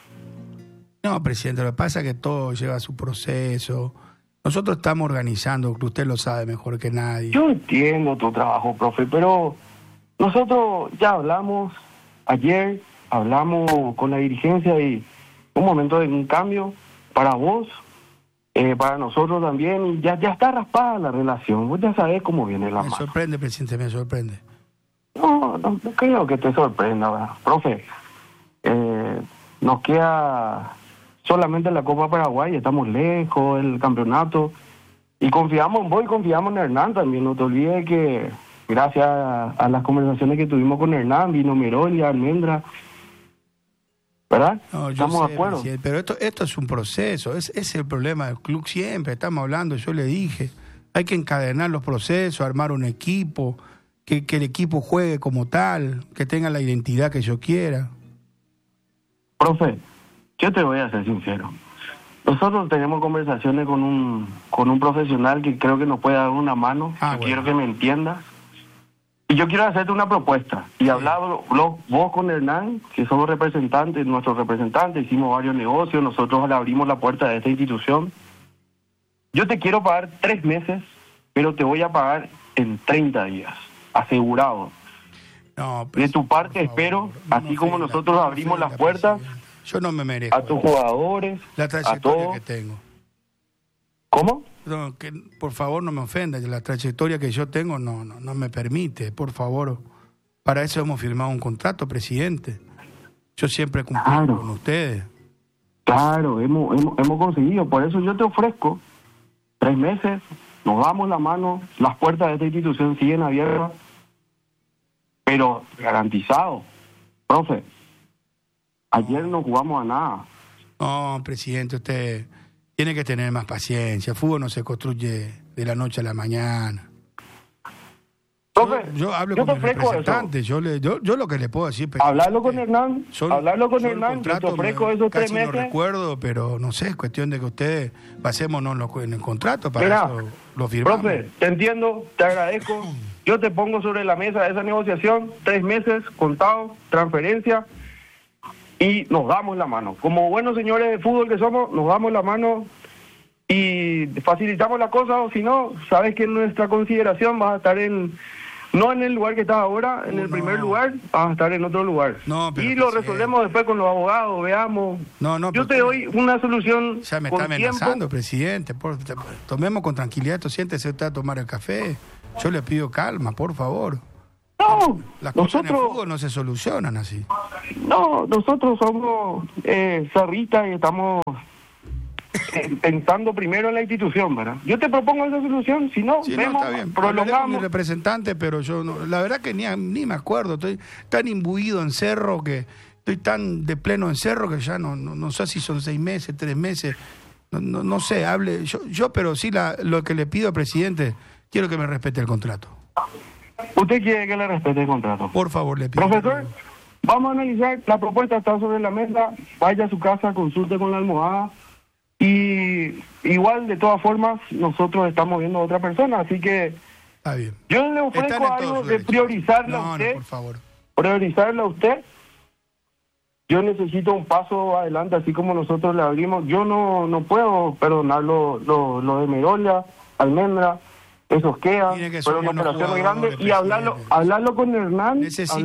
No, presidente, lo que pasa es que todo lleva su proceso. Nosotros estamos organizando, usted lo sabe mejor que nadie. Yo entiendo tu trabajo, profe, pero nosotros ya hablamos ayer, hablamos con la dirigencia y un momento de un cambio para vos, para nosotros también, y ya está raspada la relación. Vos ya sabés cómo viene la mano. Me sorprende, presidente, me sorprende. No creo que te sorprenda, ¿verdad? Profe. Nos queda solamente la Copa Paraguay, estamos lejos del campeonato y confiamos en vos y confiamos en Hernán también. No te olvides que gracias a las conversaciones que tuvimos con Hernán, vino Mirolia, Almendra, ¿verdad? No, estamos de acuerdo. Pero esto es un proceso, es el problema del club siempre, estamos hablando, yo le dije, hay que encadenar los procesos, armar un equipo, que el equipo juegue como tal, que tenga la identidad que yo quiera. Profe, yo te voy a ser sincero. Nosotros tenemos conversaciones con un profesional que creo que nos puede dar una mano. Quiero que me entiendas. Y yo quiero hacerte una propuesta. Y hablado vos con Hernán, que somos representantes, nuestros representantes, hicimos varios negocios, nosotros le abrimos la puerta de esta institución. Yo te quiero pagar 3 meses, pero te voy a pagar en 30 días, asegurado. No, de tu parte espero, así como nosotros abrimos las puertas, yo no me merezco a tus jugadores, la trayectoria a todos. que tengo. ¿Cómo? No, que por favor no me ofenda, la trayectoria que yo tengo no me permite, por favor. Para eso hemos firmado un contrato, presidente. Yo siempre he cumplido con ustedes. Claro, hemos conseguido, por eso yo te ofrezco 3 meses, nos damos la mano, las puertas de esta institución siguen abiertas, pero garantizado. Profe, ayer no jugamos a nada. No, presidente, usted tiene que tener más paciencia. El fútbol no se construye de la noche a la mañana. Profe, yo hablo con mi representante. Yo lo que le puedo decir... Hablarlo con Hernán. Hablarlo con Hernán. Yo te ofrezco esos 3 meses. No recuerdo, pero no sé, es cuestión de que ustedes pasémonos en el contrato para eso lo firmamos. Profe, te entiendo, te agradezco. Yo te pongo sobre la mesa esa negociación, 3 meses, contado, transferencia, y nos damos la mano. Como buenos señores de fútbol que somos, nos damos la mano y facilitamos la cosa, o si no, sabes que en nuestra consideración vas a estar en No en el lugar que estás ahora, en el primer lugar, vas a estar en otro lugar. Y lo resolvemos después con los abogados, veamos. Yo te doy una solución. Ya me con está amenazando, tiempo. presidente. Tomemos con tranquilidad, siéntese usted a tomar el café. Yo le pido calma, por favor. No, las cosas en el fútbol no se solucionan así. No, nosotros somos cerristas y estamos pensando primero en la institución, ¿verdad? Yo te propongo esa solución, si no, Sí, vemos, está bien. Hablaré con mi prolongamos. representante, pero yo no, la verdad que ni me acuerdo. Estoy tan imbuido en Cerro que estoy tan de pleno en Cerro que ya no sé si son 6 meses, 3 meses. No sé, hable. Yo pero sí lo que le pido al presidente, quiero que me respete el contrato. ¿Usted quiere que le respete el contrato? Por favor, le pido. Profesor, vamos a analizar, la propuesta está sobre la mesa, vaya a su casa, consulte con la almohada y igual de todas formas nosotros estamos viendo a otra persona, así que está bien. Yo le ofrezco algo de priorizarla a usted. por favor. Priorizarla a usted. Yo necesito un paso adelante, así como nosotros le abrimos. Yo no puedo perdonar lo de Merolia, Almendra, esos quedan, pero una operación muy grande. Y hablarlo con Hernán,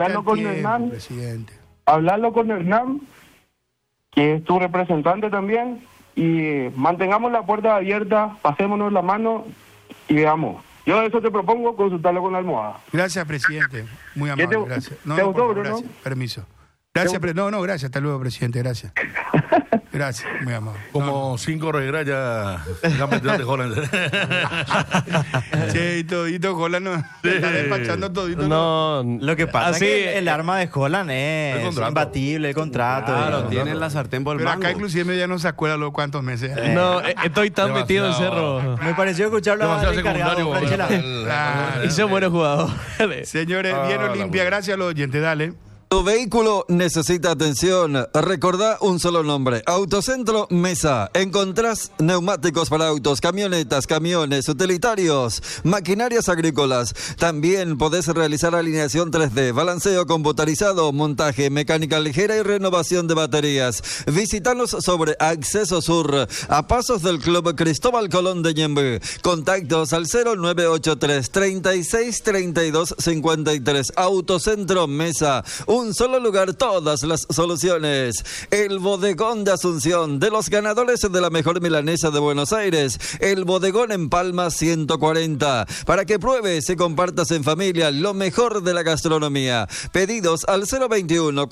hablarlo con Hernán, que es tu representante también, y mantengamos la puerta abierta, pasémonos la mano y veamos. Yo eso te propongo, consultarlo con la almohada. Gracias, presidente. Muy amable, gracias. ¿Te gustó, por favor, Bruno? gracias. Permiso. Gracias, gracias. Hasta luego, presidente. Gracias. Gracias, muy amable. Como 5 regras ya metió de Holland. Che, y todito Holland no está despachando todito. No, lo que pasa así, es que el arma de Holland es imbatible, el contrato. Claro, tiene la sartén por el Pero mango. acá inclusive ya no se acuerda luego cuántos meses. No, estoy tan metido en Cerro. Me pareció escucharlo al encargado, Franchella. Claro. Y se muere jugador. Señores, bien Olimpia, gracias a los oyentes, dale. Tu vehículo necesita atención. Recordá un solo nombre. Autocentro Mesa. Encontrás neumáticos para autos, camionetas, camiones, utilitarios, maquinarias agrícolas. También podés realizar alineación 3D, balanceo computarizado, montaje, mecánica ligera y renovación de baterías. Visítanos sobre Acceso Sur, a pasos del Club Cristóbal Colón de Ñemby. Contactos al 0983 36 32 53. Autocentro Mesa. Un solo lugar, todas las soluciones. El Bodegón de Asunción, de los ganadores de la mejor milanesa de Buenos Aires. El Bodegón en Palma 140. Para que pruebes y compartas en familia lo mejor de la gastronomía. Pedidos al 021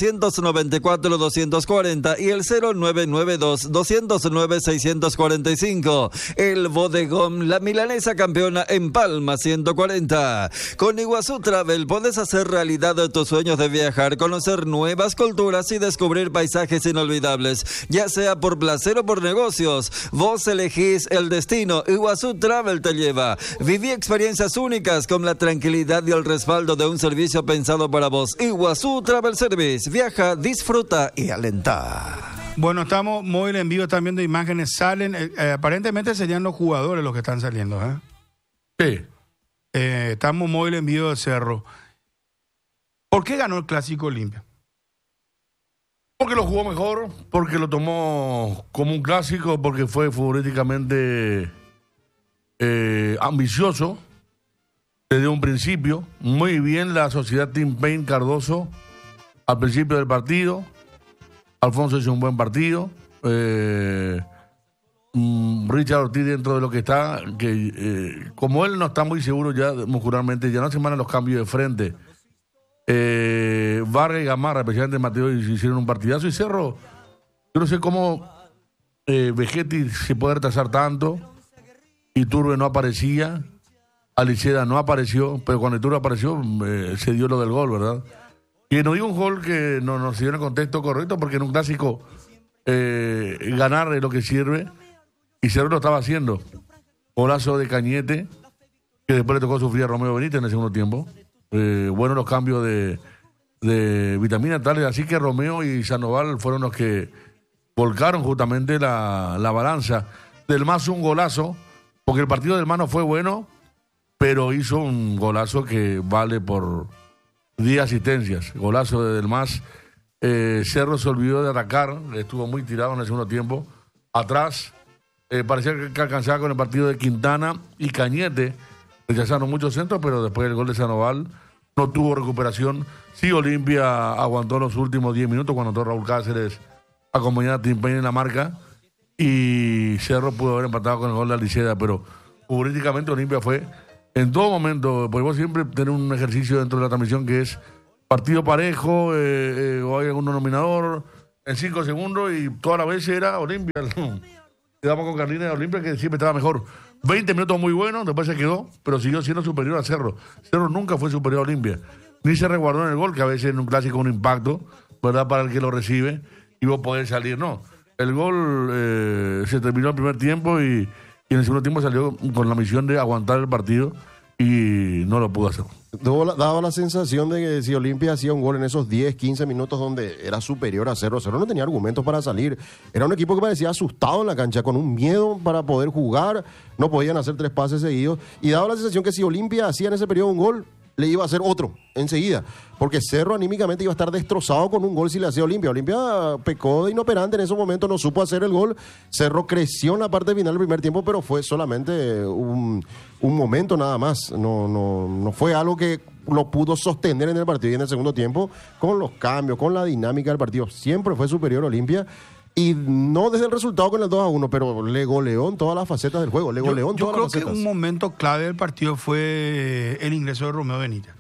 494 240 y el 0992 209 645. El Bodegón, la milanesa campeona en Palma 140. Con Iguazú Travel podés hacer realidad tus sueños de viajar, conocer nuevas culturas y descubrir paisajes inolvidables, ya sea por placer o por negocios. Vos elegís el destino, Iguazú Travel te lleva. Viví experiencias únicas con la tranquilidad y el respaldo de un servicio pensado para vos. Iguazú Travel Service, viaja, disfruta y alenta. Bueno, estamos móvil en vivo, también de imágenes salen. Aparentemente serían los jugadores los que están saliendo, ¿eh? Sí. Estamos móvil en vivo de Cerro. ¿Por qué ganó el Clásico Olimpia? Porque lo jugó mejor, porque lo tomó como un clásico, porque fue futbolísticamente ambicioso desde un principio. Muy bien la sociedad Team Pain Cardoso al principio del partido. Alfonso hizo un buen partido. Richard Ortiz dentro de lo que está, como él no está muy seguro ya muscularmente, ya no se mandan los cambios de frente. Vargas y Gamarra, especialmente Mateo, hicieron un partidazo. Y Cerro, yo no sé cómo Vegetti se puede retrasar tanto. Iturbe no aparecía, Aliceda no apareció, pero cuando Iturbe apareció se dio lo del gol, ¿verdad? Y no dio un gol que no se dio en el contexto correcto, porque en un clásico ganar es lo que sirve, y Cerro lo estaba haciendo. Golazo de Cañete, que después le tocó sufrir a Romeo Benítez en el segundo tiempo. Bueno, los cambios de vitaminas tales, así que Romeo y Sandoval fueron los que volcaron justamente la balanza. Del Mas un golazo, porque el partido del Mas no fue bueno, pero hizo un golazo que vale por 10 asistencias. Golazo de Del Mas. Cerro se olvidó de atacar, estuvo muy tirado en el segundo tiempo. Atrás, parecía que alcanzaba con el partido de Quintana y Cañete. rechazaron muchos centros, pero después del gol de Sandoval no tuvo recuperación. Sí, Olimpia aguantó los últimos 10 minutos cuando entró Raúl Cáceres acompañado a Tim Payne en la marca, y Cerro pudo haber empatado con el gol de Aliceda, pero futbolísticamente Olimpia fue en todo momento. Podemos siempre tener un ejercicio dentro de la transmisión que es partido parejo, o hay algún nominador en 5 segundos, y toda la vez era Olimpia. Quedamos con Carlina de Olimpia, que siempre estaba mejor. 20 minutos muy buenos, después se quedó, pero siguió siendo superior a Cerro. Cerro nunca fue superior a Olimpia, ni se resguardó en el gol, que a veces en un clásico un impacto, ¿verdad?, para el que lo recibe, y vos podés salir. No, el gol se terminó el primer tiempo, y en el segundo tiempo salió con la misión de aguantar el partido, y no lo pudo hacer. Daba la sensación de que si Olimpia hacía un gol en esos 10, 15 minutos donde era superior a Cerro, Cerro no tenía argumentos para salir. Era un equipo que parecía asustado en la cancha, con un miedo para poder jugar. No podían hacer 3 pases seguidos. Y daba la sensación que si Olimpia hacía en ese periodo un gol, le iba a hacer otro enseguida. Porque Cerro anímicamente iba a estar destrozado con un gol si le hacía Olimpia. Olimpia pecó de inoperante en ese momento, no supo hacer el gol. Cerro creció en la parte final del primer tiempo, pero fue solamente un momento nada más. No fue algo que lo pudo sostener en el partido. Y en el segundo tiempo, con los cambios, con la dinámica del partido, siempre fue superior Olimpia. Y no desde el resultado con el 2-1, pero le goleó en todas las facetas del juego. Yo creo que un momento clave del partido fue el ingreso de Romeo Benítez.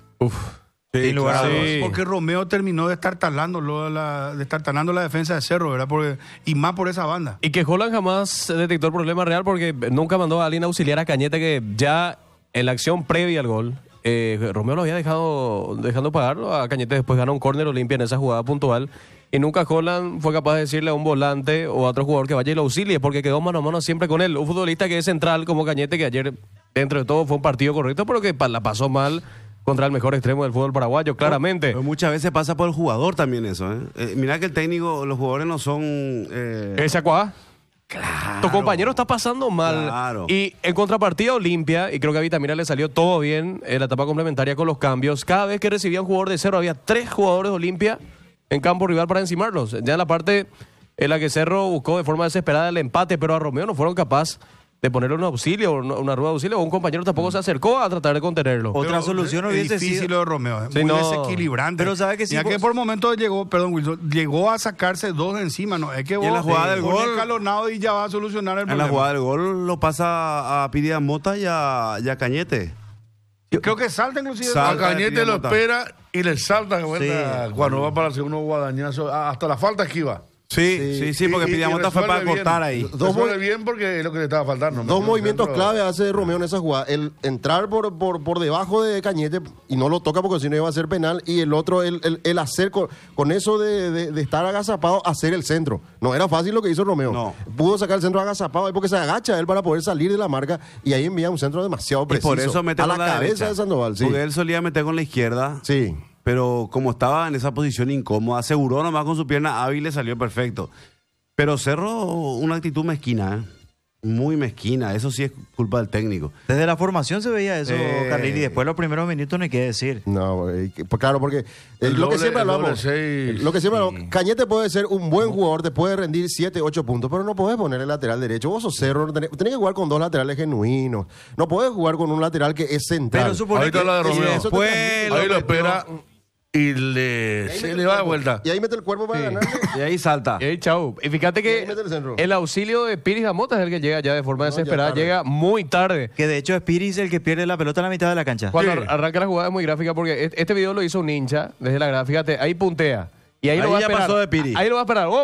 Sí, claro. Porque Romeo terminó destartalando la defensa de Cerro, ¿verdad? Y más por esa banda. Y que Holland jamás detectó el problema real, porque nunca mandó a alguien a auxiliar a Cañete, que ya en la acción previa al gol, Romeo lo había dejando pagarlo a Cañete. Después ganó un córner Olimpia en esa jugada puntual. Y nunca Holland fue capaz de decirle a un volante o a otro jugador que vaya y lo auxilie, porque quedó mano a mano siempre con él. Un futbolista que es central como Cañete, que ayer, dentro de todo, fue un partido correcto, pero que la pasó mal contra el mejor extremo del fútbol paraguayo, claramente. Pero muchas veces pasa por el jugador también eso, ¿eh? Mirá que el técnico, los jugadores no son... ¿Ese Acuá? Claro. Tu compañero está pasando mal. Claro. Y en contrapartida Olimpia, y creo que a Vitamira le salió todo bien en la etapa complementaria con los cambios. Cada vez que recibía un jugador de Cerro, había 3 jugadores de Olimpia en campo rival para encimarlos. Ya en la parte en la que Cerro buscó de forma desesperada el empate, pero a Romeo no fueron capaces de ponerle un auxilio, una rueda de auxilio, o un compañero tampoco se acercó a tratar de contenerlo. Otra solución hubiese sido... difícil lo de Romeo, sí, muy desequilibrante. Pero sabe que sí, ya que por momentos llegó a sacarse 2 de encima, ¿no? Es que vos en la jugada del gol escalonado y ya va a solucionar el problema. En la jugada del gol lo pasa a Pidia Mota y a Cañete. Creo que salta inclusive. A Cañete lo espera y le salta de vuelta cuando va para el segundo guadañazo. Hasta la falta esquiva. Sí, porque Pidiamota fue para cortar ahí. Resuelve bien porque es lo que le estaba faltando. Dos movimientos clave hace Romeo en esa jugada. El entrar por debajo de Cañete y no lo toca porque si no iba a ser penal. Y el otro, el hacer con eso de estar agazapado, hacer el centro. No era fácil lo que hizo Romeo. No. Pudo sacar el centro agazapado ahí porque se agacha él para poder salir de la marca. Y ahí envía un centro demasiado preciso. Y por eso mete a la cabeza derecha de Sandoval. Sí. Porque él solía meter con la izquierda. Sí. Pero como estaba en esa posición incómoda, aseguró nomás con su pierna hábil, le salió perfecto. Pero Cerro, una actitud mezquina, muy mezquina. Eso sí es culpa del técnico. Desde la formación se veía eso, Carlini. Y después los primeros minutos no hay que decir. No, claro, porque lo que siempre hablamos, Cañete puede ser un buen jugador, te puede rendir 7, 8 puntos, pero no podés poner el lateral derecho. Vos sos Cerro, tenés que jugar con 2 laterales genuinos. No podés jugar con un lateral que es central. Pero supone ahorita la de Romeo. Ahí lo espera y se le va de vuelta. Y ahí mete el cuerpo para ganar. Y ahí salta. Y ahí, chau. Y fíjate que el auxilio de Piris Amota es el que llega ya de forma desesperada. Llega muy tarde. Que de hecho es Piris el que pierde la pelota a la mitad de la cancha. Cuando arranca la jugada es muy gráfica porque este video lo hizo un hincha desde la gráfica. Fíjate, ahí puntea. Y ahí lo va a esperar. Pasó de Piris. Ahí lo va a esperar.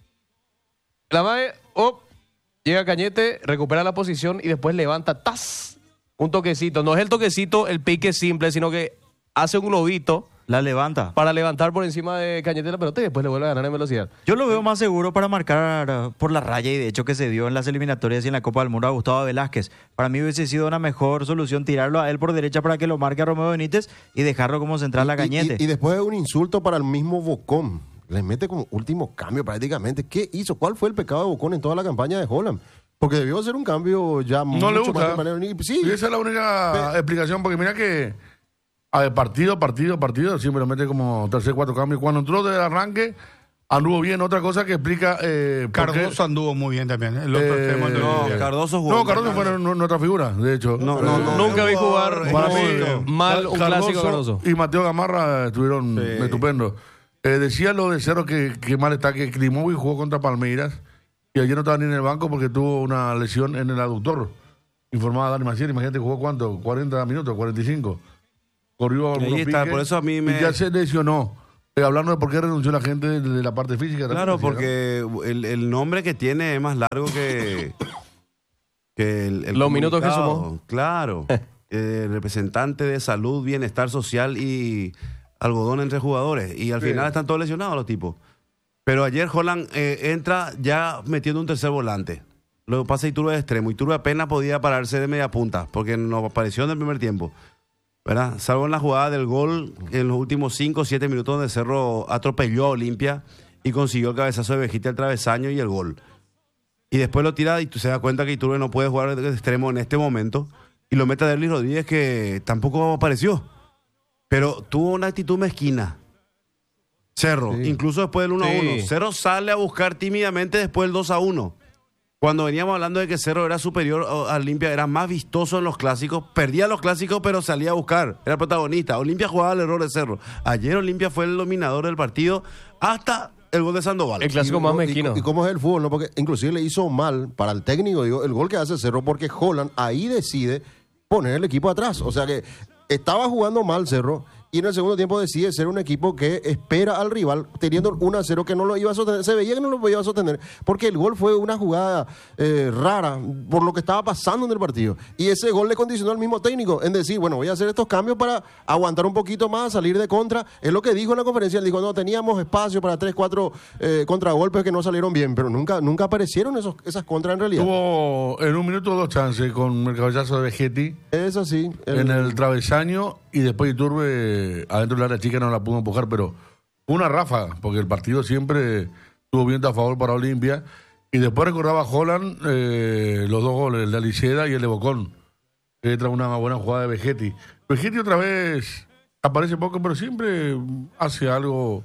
La madre, llega Cañete, recupera la posición y después levanta, ¡tas! Un toquecito. No es el toquecito, el pique simple, sino que hace un globito. La levanta. Para levantar por encima de Cañete la pelota y después le vuelve a ganar en velocidad. Yo lo veo más seguro para marcar por la raya y de hecho que se dio en las eliminatorias y en la Copa del Mundo a Gustavo Velázquez. Para mí hubiese sido una mejor solución tirarlo a él por derecha para que lo marque a Romeo Benítez y dejarlo como central a Cañete. Y después un insulto para el mismo Bocón. Le mete como último cambio prácticamente. ¿Qué hizo? ¿Cuál fue el pecado de Bocón en toda la campaña de Holland? Porque debió hacer un cambio ya no mucho le gusta. más. Sí, esa es la única explicación, porque mira que partido, siempre lo mete como tercer, cuarto cambio. Cuando entró del arranque, Anduvo bien. Otra cosa que explica... Cardoso anduvo muy bien también. El otro extremo de Olimpia. Cardoso jugó. No, Cardoso fue nuestra figura, de hecho. Nunca vi jugar Para mí, mal un clásico Cardoso. Y Mateo Gamarra estuvieron estupendos. Decía lo de Cerro que mal está, que Klimovic jugó contra Palmeiras y ayer no estaba ni en el banco porque tuvo una lesión en el aductor. Informaba Dani Maciel, imagínate, jugó ¿cuánto? 40 minutos, 45. Corrió algunos Ahí está, piques por eso a mí y ya se lesionó. Hablando de por qué renunció la gente de la parte física. Claro, también, porque el nombre que tiene es más largo que los minutos que comunicado. sumó. Claro. Representante de salud, bienestar social y algodón entre jugadores. Y al final están todos lesionados los tipos. Pero ayer Holland entra ya metiendo un tercer volante. Luego pasa Iturbe de extremo. Iturbe apenas podía pararse de media punta porque no apareció en el primer tiempo. ¿Verdad? Salvo en la jugada del gol en los últimos 5 o 7 minutos donde Cerro atropelló a Olimpia y consiguió el cabezazo de Vejita al travesaño y el gol. Y después lo tira y tú se da cuenta que Iturbe no puede jugar de extremo en este momento y lo mete a Derlis Rodríguez, que tampoco apareció. Pero tuvo una actitud mezquina. Cerro, incluso después del 1-1. Cerro sale a buscar tímidamente después del 2-1. Cuando veníamos hablando de que Cerro era superior a Olimpia, era más vistoso en los clásicos, perdía los clásicos, pero salía a buscar, era protagonista. Olimpia jugaba el error de Cerro. Ayer Olimpia fue el dominador del partido hasta el gol de Sandoval. El clásico más mezquino. ¿Y cómo es el fútbol? ¿No? Porque inclusive le hizo mal para el técnico, digo, el gol que hace Cerro, porque Holland ahí decide poner el equipo atrás. O sea que estaba jugando mal Cerro y en el segundo tiempo decide ser un equipo que espera al rival teniendo 1-0 que no lo iba a sostener. Se veía que no lo iba a sostener porque el gol fue una jugada rara por lo que estaba pasando en el partido. Y ese gol le condicionó al mismo técnico en decir, bueno, voy a hacer estos cambios para aguantar un poquito más, salir de contra. Es lo que dijo en la conferencia. Él dijo, no, teníamos espacio para 3, 4 contragolpes que no salieron bien, pero nunca aparecieron esas contras en realidad. Tuvo en un minuto 2 chances con el cabezazo de Vegetti. Eso sí. En el travesaño y después Iturbe adentro del área chica no la pudo empujar, pero una ráfaga, porque el partido siempre tuvo viento a favor para Olimpia. Y después recordaba Holland los 2 goles, el de Aliceda y el de Bocón. Entra una buena jugada de Vegetti. Vegetti otra vez aparece poco, pero siempre hace algo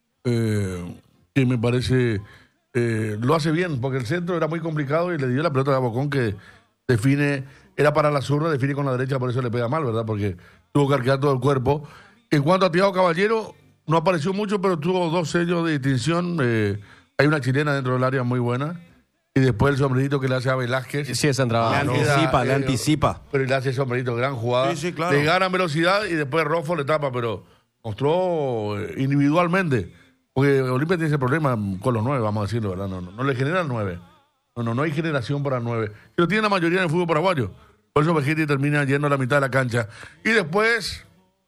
que me parece lo hace bien, porque el centro era muy complicado y le dio la pelota a Bocón que define, era para la zurda, define con la derecha, por eso le pega mal, ¿verdad? Porque tuvo que arquear todo el cuerpo. En cuanto a Thiago Caballero, no apareció mucho, pero tuvo 2 sellos de distinción. Hay una chilena dentro del área muy buena. Y después el sombrerito que le hace a Velázquez. Sí, esa entrada. Le anticipa. Pero le hace el sombrerito, gran jugada. Sí, claro. Le gana velocidad y después Rofo le tapa, pero mostró individualmente. Porque Olimpia tiene ese problema con los 9, vamos a decirlo, ¿verdad? No le generan 9. No hay generación para 9. Que lo tiene la mayoría en el fútbol paraguayo. Por eso Vegetti termina yendo a la mitad de la cancha. Y después,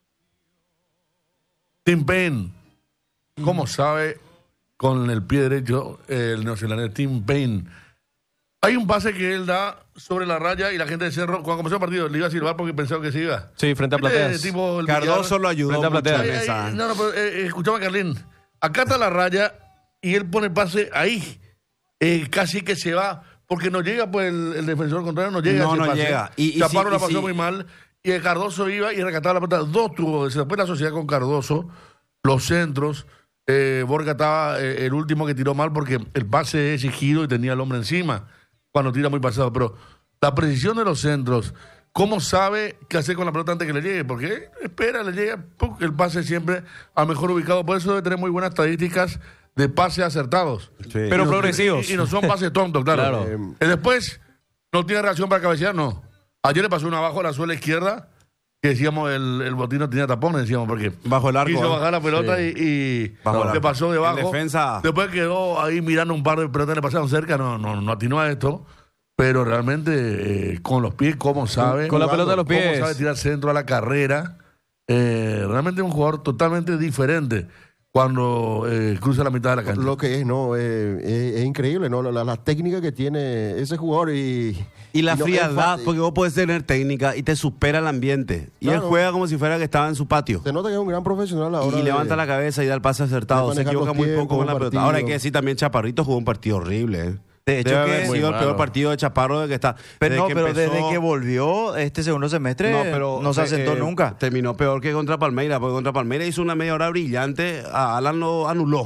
Tim Payne. ¿Cómo sabe con el pie derecho el neozelandés Tim Payne? Hay un pase que él da sobre la raya y la gente de Cerro, cuando comenzó el partido, le iba a silbar porque pensaba que se iba. Sí, frente a Plateas. Cardoso lo ayudó. Frente a Plateas. Pero escuchaba a Carlín. Acá está la raya y él pone el pase ahí. Casi que se va, porque no llega, pues el defensor contrario no llega. No llega. Chaparro la pasó muy mal. Y el Cardoso iba y rescataba la pelota. 2 tuvo. Después la sociedad con Cardoso, los centros. Borja estaba el último que tiró mal porque el pase es exigido y tenía el hombre encima cuando tira muy pasado. Pero la precisión de los centros, ¿cómo sabe qué hacer con la pelota antes que le llegue? Porque espera, le llega el pase siempre al mejor ubicado. Por eso debe tener muy buenas estadísticas de pases acertados. Sí. Pero progresivos. Y no son pases tontos, claro. Después, no tiene reacción para cabecear, no. Ayer le pasó una abajo a la suela izquierda, que decíamos el botín no tenía tapones, decíamos, porque bajo el arco, quiso bajar la pelota y le pasó debajo. Defensa. Después quedó ahí mirando un par de pelotas que le pasaron cerca, no atinó a esto. Pero realmente, con los pies, ¿cómo sabe? Con la pelota de los pies. ¿Cómo sabe tirar centro a la carrera? Realmente es un jugador totalmente diferente cuando cruza la mitad de la cancha. Lo que es, ¿no? Es increíble, ¿no? La técnica que tiene ese jugador y la no, frialdad, porque vos puedes tener técnica y te supera el ambiente. Y claro, él juega como si fuera que estaba en su patio. Se nota que es un gran profesional ahora. Y levanta la cabeza y da el pase acertado. Se equivoca muy poco con la pelota. Ahora hay que decir también, Chaparrito jugó un partido horrible, De hecho, debe haber sido el peor partido de Chaparro de que está. Pero desde que volvió este segundo semestre no se asentó nunca. Terminó peor que contra Palmeiras, porque contra Palmeiras hizo una media hora brillante. A Alan lo anuló.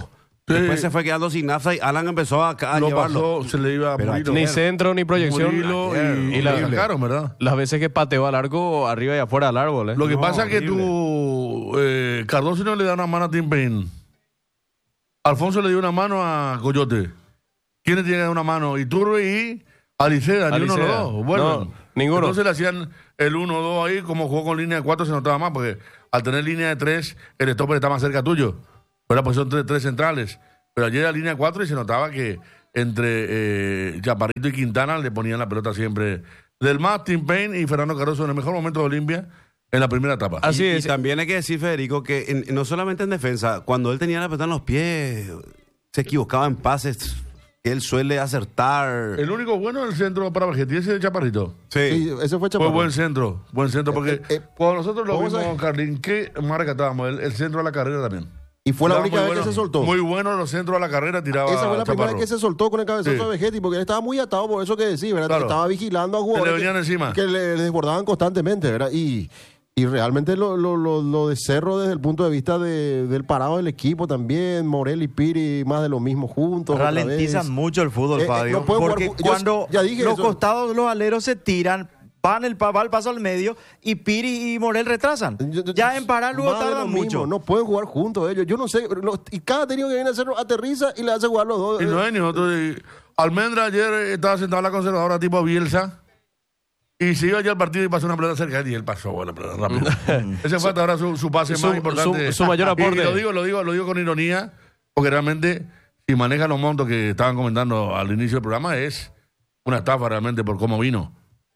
Después se fue quedando sin nafta y Alan empezó a Lo llevarlo. pasó, se le iba a Pero Murilo. Ni centro ni proyección. Murilo y la- lo sacaron, ¿verdad? Las veces que pateó al arco, arriba y afuera del árbol. Lo que pasa es que tú, Cardoso no le da una mano a Tim Payne. Alfonso le dio una mano a Coyote. ¿Quiénes tienen una mano? Iturbe y Aliceda, ni uno de los Aliceda. dos. Bueno, No, ninguno. Entonces le hacían el 1-2 ahí, como jugó con línea de 4 se notaba más, porque al tener línea de 3, el stopper está más cerca tuyo. Pero pues son tres centrales. Pero ayer era línea 4 y se notaba que entre Chaparrito y Quintana le ponían la pelota siempre. Del más, Tim Payne y Fernando Cardoso en el mejor momento de Olimpia en la primera etapa. Y también hay que decir, Federico, que no solamente en defensa, cuando él tenía la pelota en los pies, se equivocaba en pases que él suele acertar. El único bueno del centro para Vegetti ese de Chaparrito. Sí. Ese fue Fue Chaparro. buen centro, porque cuando nosotros lo vamos a vimos, Carlín, ¿qué más rescatábamos? El centro a la carrera también. Y fue la Estaba única muy vez que bueno, se soltó. Muy bueno los centros a la carrera, tiraba Esa fue la primera Chaparro. vez que se soltó con el cabezazo Sí. de Vegetti, porque él estaba muy atado por eso que decís, ¿verdad? Claro. Estaba vigilando a Se jugadores le venían encima. que le desbordaban constantemente, ¿verdad? Y realmente lo de Cerro desde el punto de vista del parado del equipo también, Morel y Piri más de lo mismo juntos. otra Ralentizan vez. mucho el fútbol, Fabio. no pueden jugar porque yo cuando ya dije los eso. costados de los aleros se tiran, va el paso al medio y Piri y Morel retrasan. Ya en parar luego Más de tardan lo mismo, mucho. no pueden jugar juntos ellos. Yo no sé. Y cada técnico que viene a Cerro aterriza y le hace jugar los dos. Y no hay ni otro. Almendra ayer estaba sentado en la conservadora tipo Bielsa. Y se iba ya al partido y pasó una pelota cerca de él y él pasó la pelota rápido. Ese fue hasta ahora su pase más importante. su mayor aporte. Y lo digo con ironía, porque realmente, si maneja los montos que estaban comentando al inicio del programa, es una estafa realmente por cómo vino.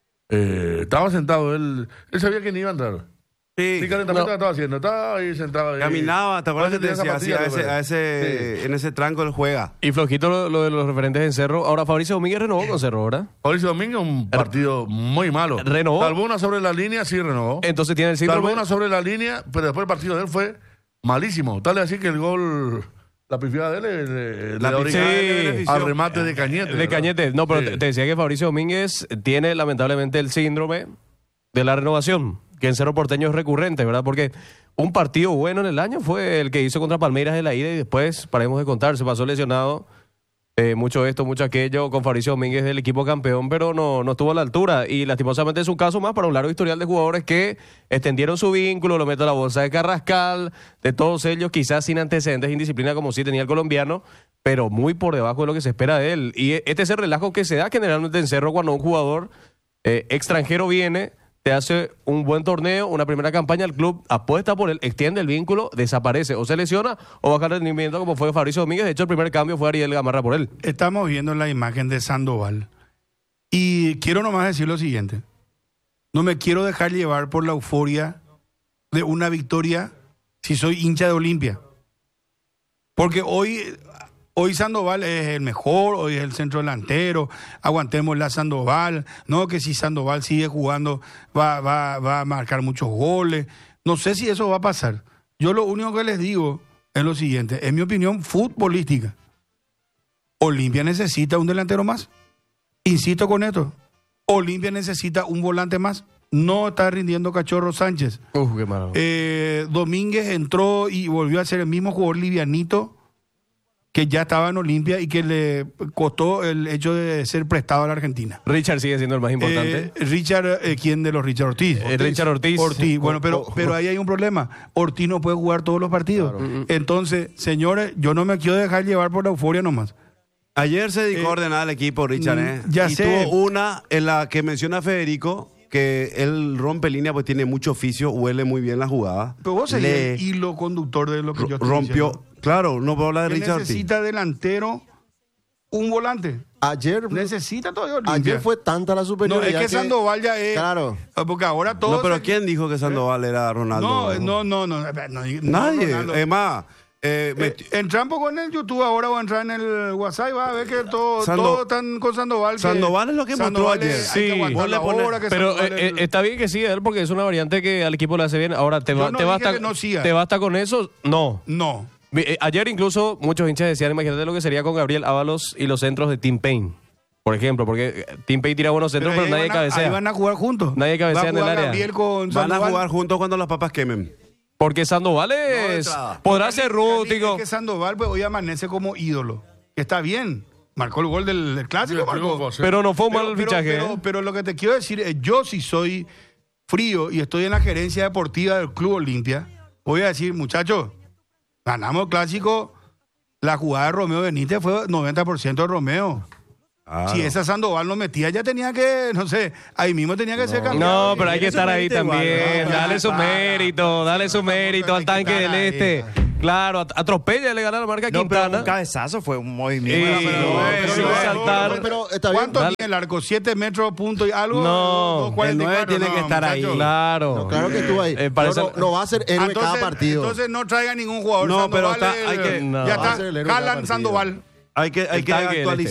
Estaba sentado, él sabía que ni iba a entrar. Sí. ¿Qué calentamiento estaba haciendo? Estaba ahí sentado. Ahí. Caminaba, ¿te acuerdas que te Parece decía? tenía Así, zapatillas, en ese tranco él juega. Y flojito lo de los referentes en Cerro. Ahora Fabricio Domínguez renovó con Cerro, ¿verdad? Fabricio Domínguez, un partido muy malo. ¿Renovó? Salvó una sobre la línea, sí renovó. Entonces tiene el Salvó síndrome. una sobre la línea, pero después el partido de él fue malísimo. Tal es así que el gol, la pifiada de él, La le pifiada original le benefició. al remate de Cañete. De ¿verdad? Cañete. No, pero Sí. te decía que Fabricio Domínguez tiene lamentablemente el síndrome de la renovación, que en Cerro Porteño es recurrente, ¿verdad? Porque un partido bueno en el año fue el que hizo contra Palmeiras de la ida y después, paremos de contar, se pasó lesionado. Mucho esto, mucho aquello con Fabricio Domínguez del equipo campeón, pero no estuvo a la altura. Y lastimosamente es un caso más para un largo historial de jugadores que extendieron su vínculo, lo meto a la bolsa de Carrascal, de todos ellos, quizás sin antecedentes de indisciplina como sí tenía el colombiano, pero muy por debajo de lo que se espera de él. Y este es el relajo que se da generalmente en Cerro cuando un jugador extranjero viene, te hace un buen torneo, una primera campaña, el club apuesta por él, extiende el vínculo, desaparece, o se lesiona o baja el rendimiento como fue Fabricio Domínguez. De hecho, el primer cambio fue Ariel Gamarra por él. Estamos viendo la imagen de Sandoval. Y quiero nomás decir lo siguiente. No me quiero dejar llevar por la euforia de una victoria si soy hincha de Olimpia. Porque hoy Sandoval es el mejor, hoy es el centro delantero, aguantemos la Sandoval, no que si Sandoval sigue jugando va a marcar muchos goles, no sé si eso va a pasar. Yo lo único que les digo es lo siguiente, en mi opinión futbolística, Olimpia necesita un delantero más, insisto con esto, Olimpia necesita un volante más, no está rindiendo Cachorro Sánchez. Qué malo. Domínguez entró y volvió a ser el mismo jugador livianito que ya estaba en Olimpia y que le costó el hecho de ser prestado a la Argentina. Richard sigue siendo el más importante. Richard, ¿quién de los Richard Ortiz? Richard Ortiz. Bueno, pero ahí hay un problema. Ortiz no puede jugar todos los partidos. Entonces, señores, yo no me quiero dejar llevar por la euforia nomás. Ayer se dedicó a ordenar al equipo, Richard, ya y sé. tuvo una en la que menciona Federico, que él rompe línea, pues tiene mucho oficio, huele muy bien la jugada. Pero vos serías el hilo conductor de lo que yo estoy rompió, diciendo. claro, no puedo hablar de Él Richard Ortiz. necesita delantero, un volante. Ayer necesita todavía Olimpia. Ayer fue tanta la No, superioridad. es que Sandoval ya es. Claro. Porque ahora todos. No, pero ¿quién dijo que Sandoval era Ronaldo? No. Nadie. Ronaldo. Es más, entra un poco en el YouTube ahora o entra en el WhatsApp y vas a ver que todos están con Sandoval. Sandoval es lo que mostró ayer. Sí, pero está bien que siga él porque es una variante que al equipo le hace bien. Ahora, ¿te basta con eso? No. No. Ayer incluso muchos hinchas decían, imagínate lo que sería con Gabriel Ábalos y los centros de Tim Payne, por ejemplo, porque Tim Payne tira buenos centros, pero nadie cabecea. Ahí van a jugar juntos. Nadie cabecea en el área. van a jugar juntos cuando las papas quemen. Porque Sandoval podrá ser rústico. Es que Sandoval pues, hoy amanece como ídolo. Está bien. Marcó el gol del clásico, pero no fue un mal fichaje. Pero lo que te quiero decir es, yo si soy frío y estoy en la gerencia deportiva del Club Olimpia, voy a decir, muchachos, ganamos el clásico, la jugada de Romeo Benítez fue 90% de Romeo. Si esa Sandoval no metía, ya tenía que, no sé, ahí mismo tenía que ser campeón. No, pero hay que estar ahí también. Dale su mérito al tanque del este. Claro, atropella, le gana la marca Quintana. Pero un cabezazo fue un movimiento. Pero ¿cuánto tiene el arco? 7 metros, punto y algo. No, 9 tiene que estar ahí. Claro. No, claro que estuvo ahí. No va a ser héroe cada partido. Entonces no traiga ningún jugador. No, Sandoval pero hay que. Ya está, Jalan Sandoval. Hay que actualizar.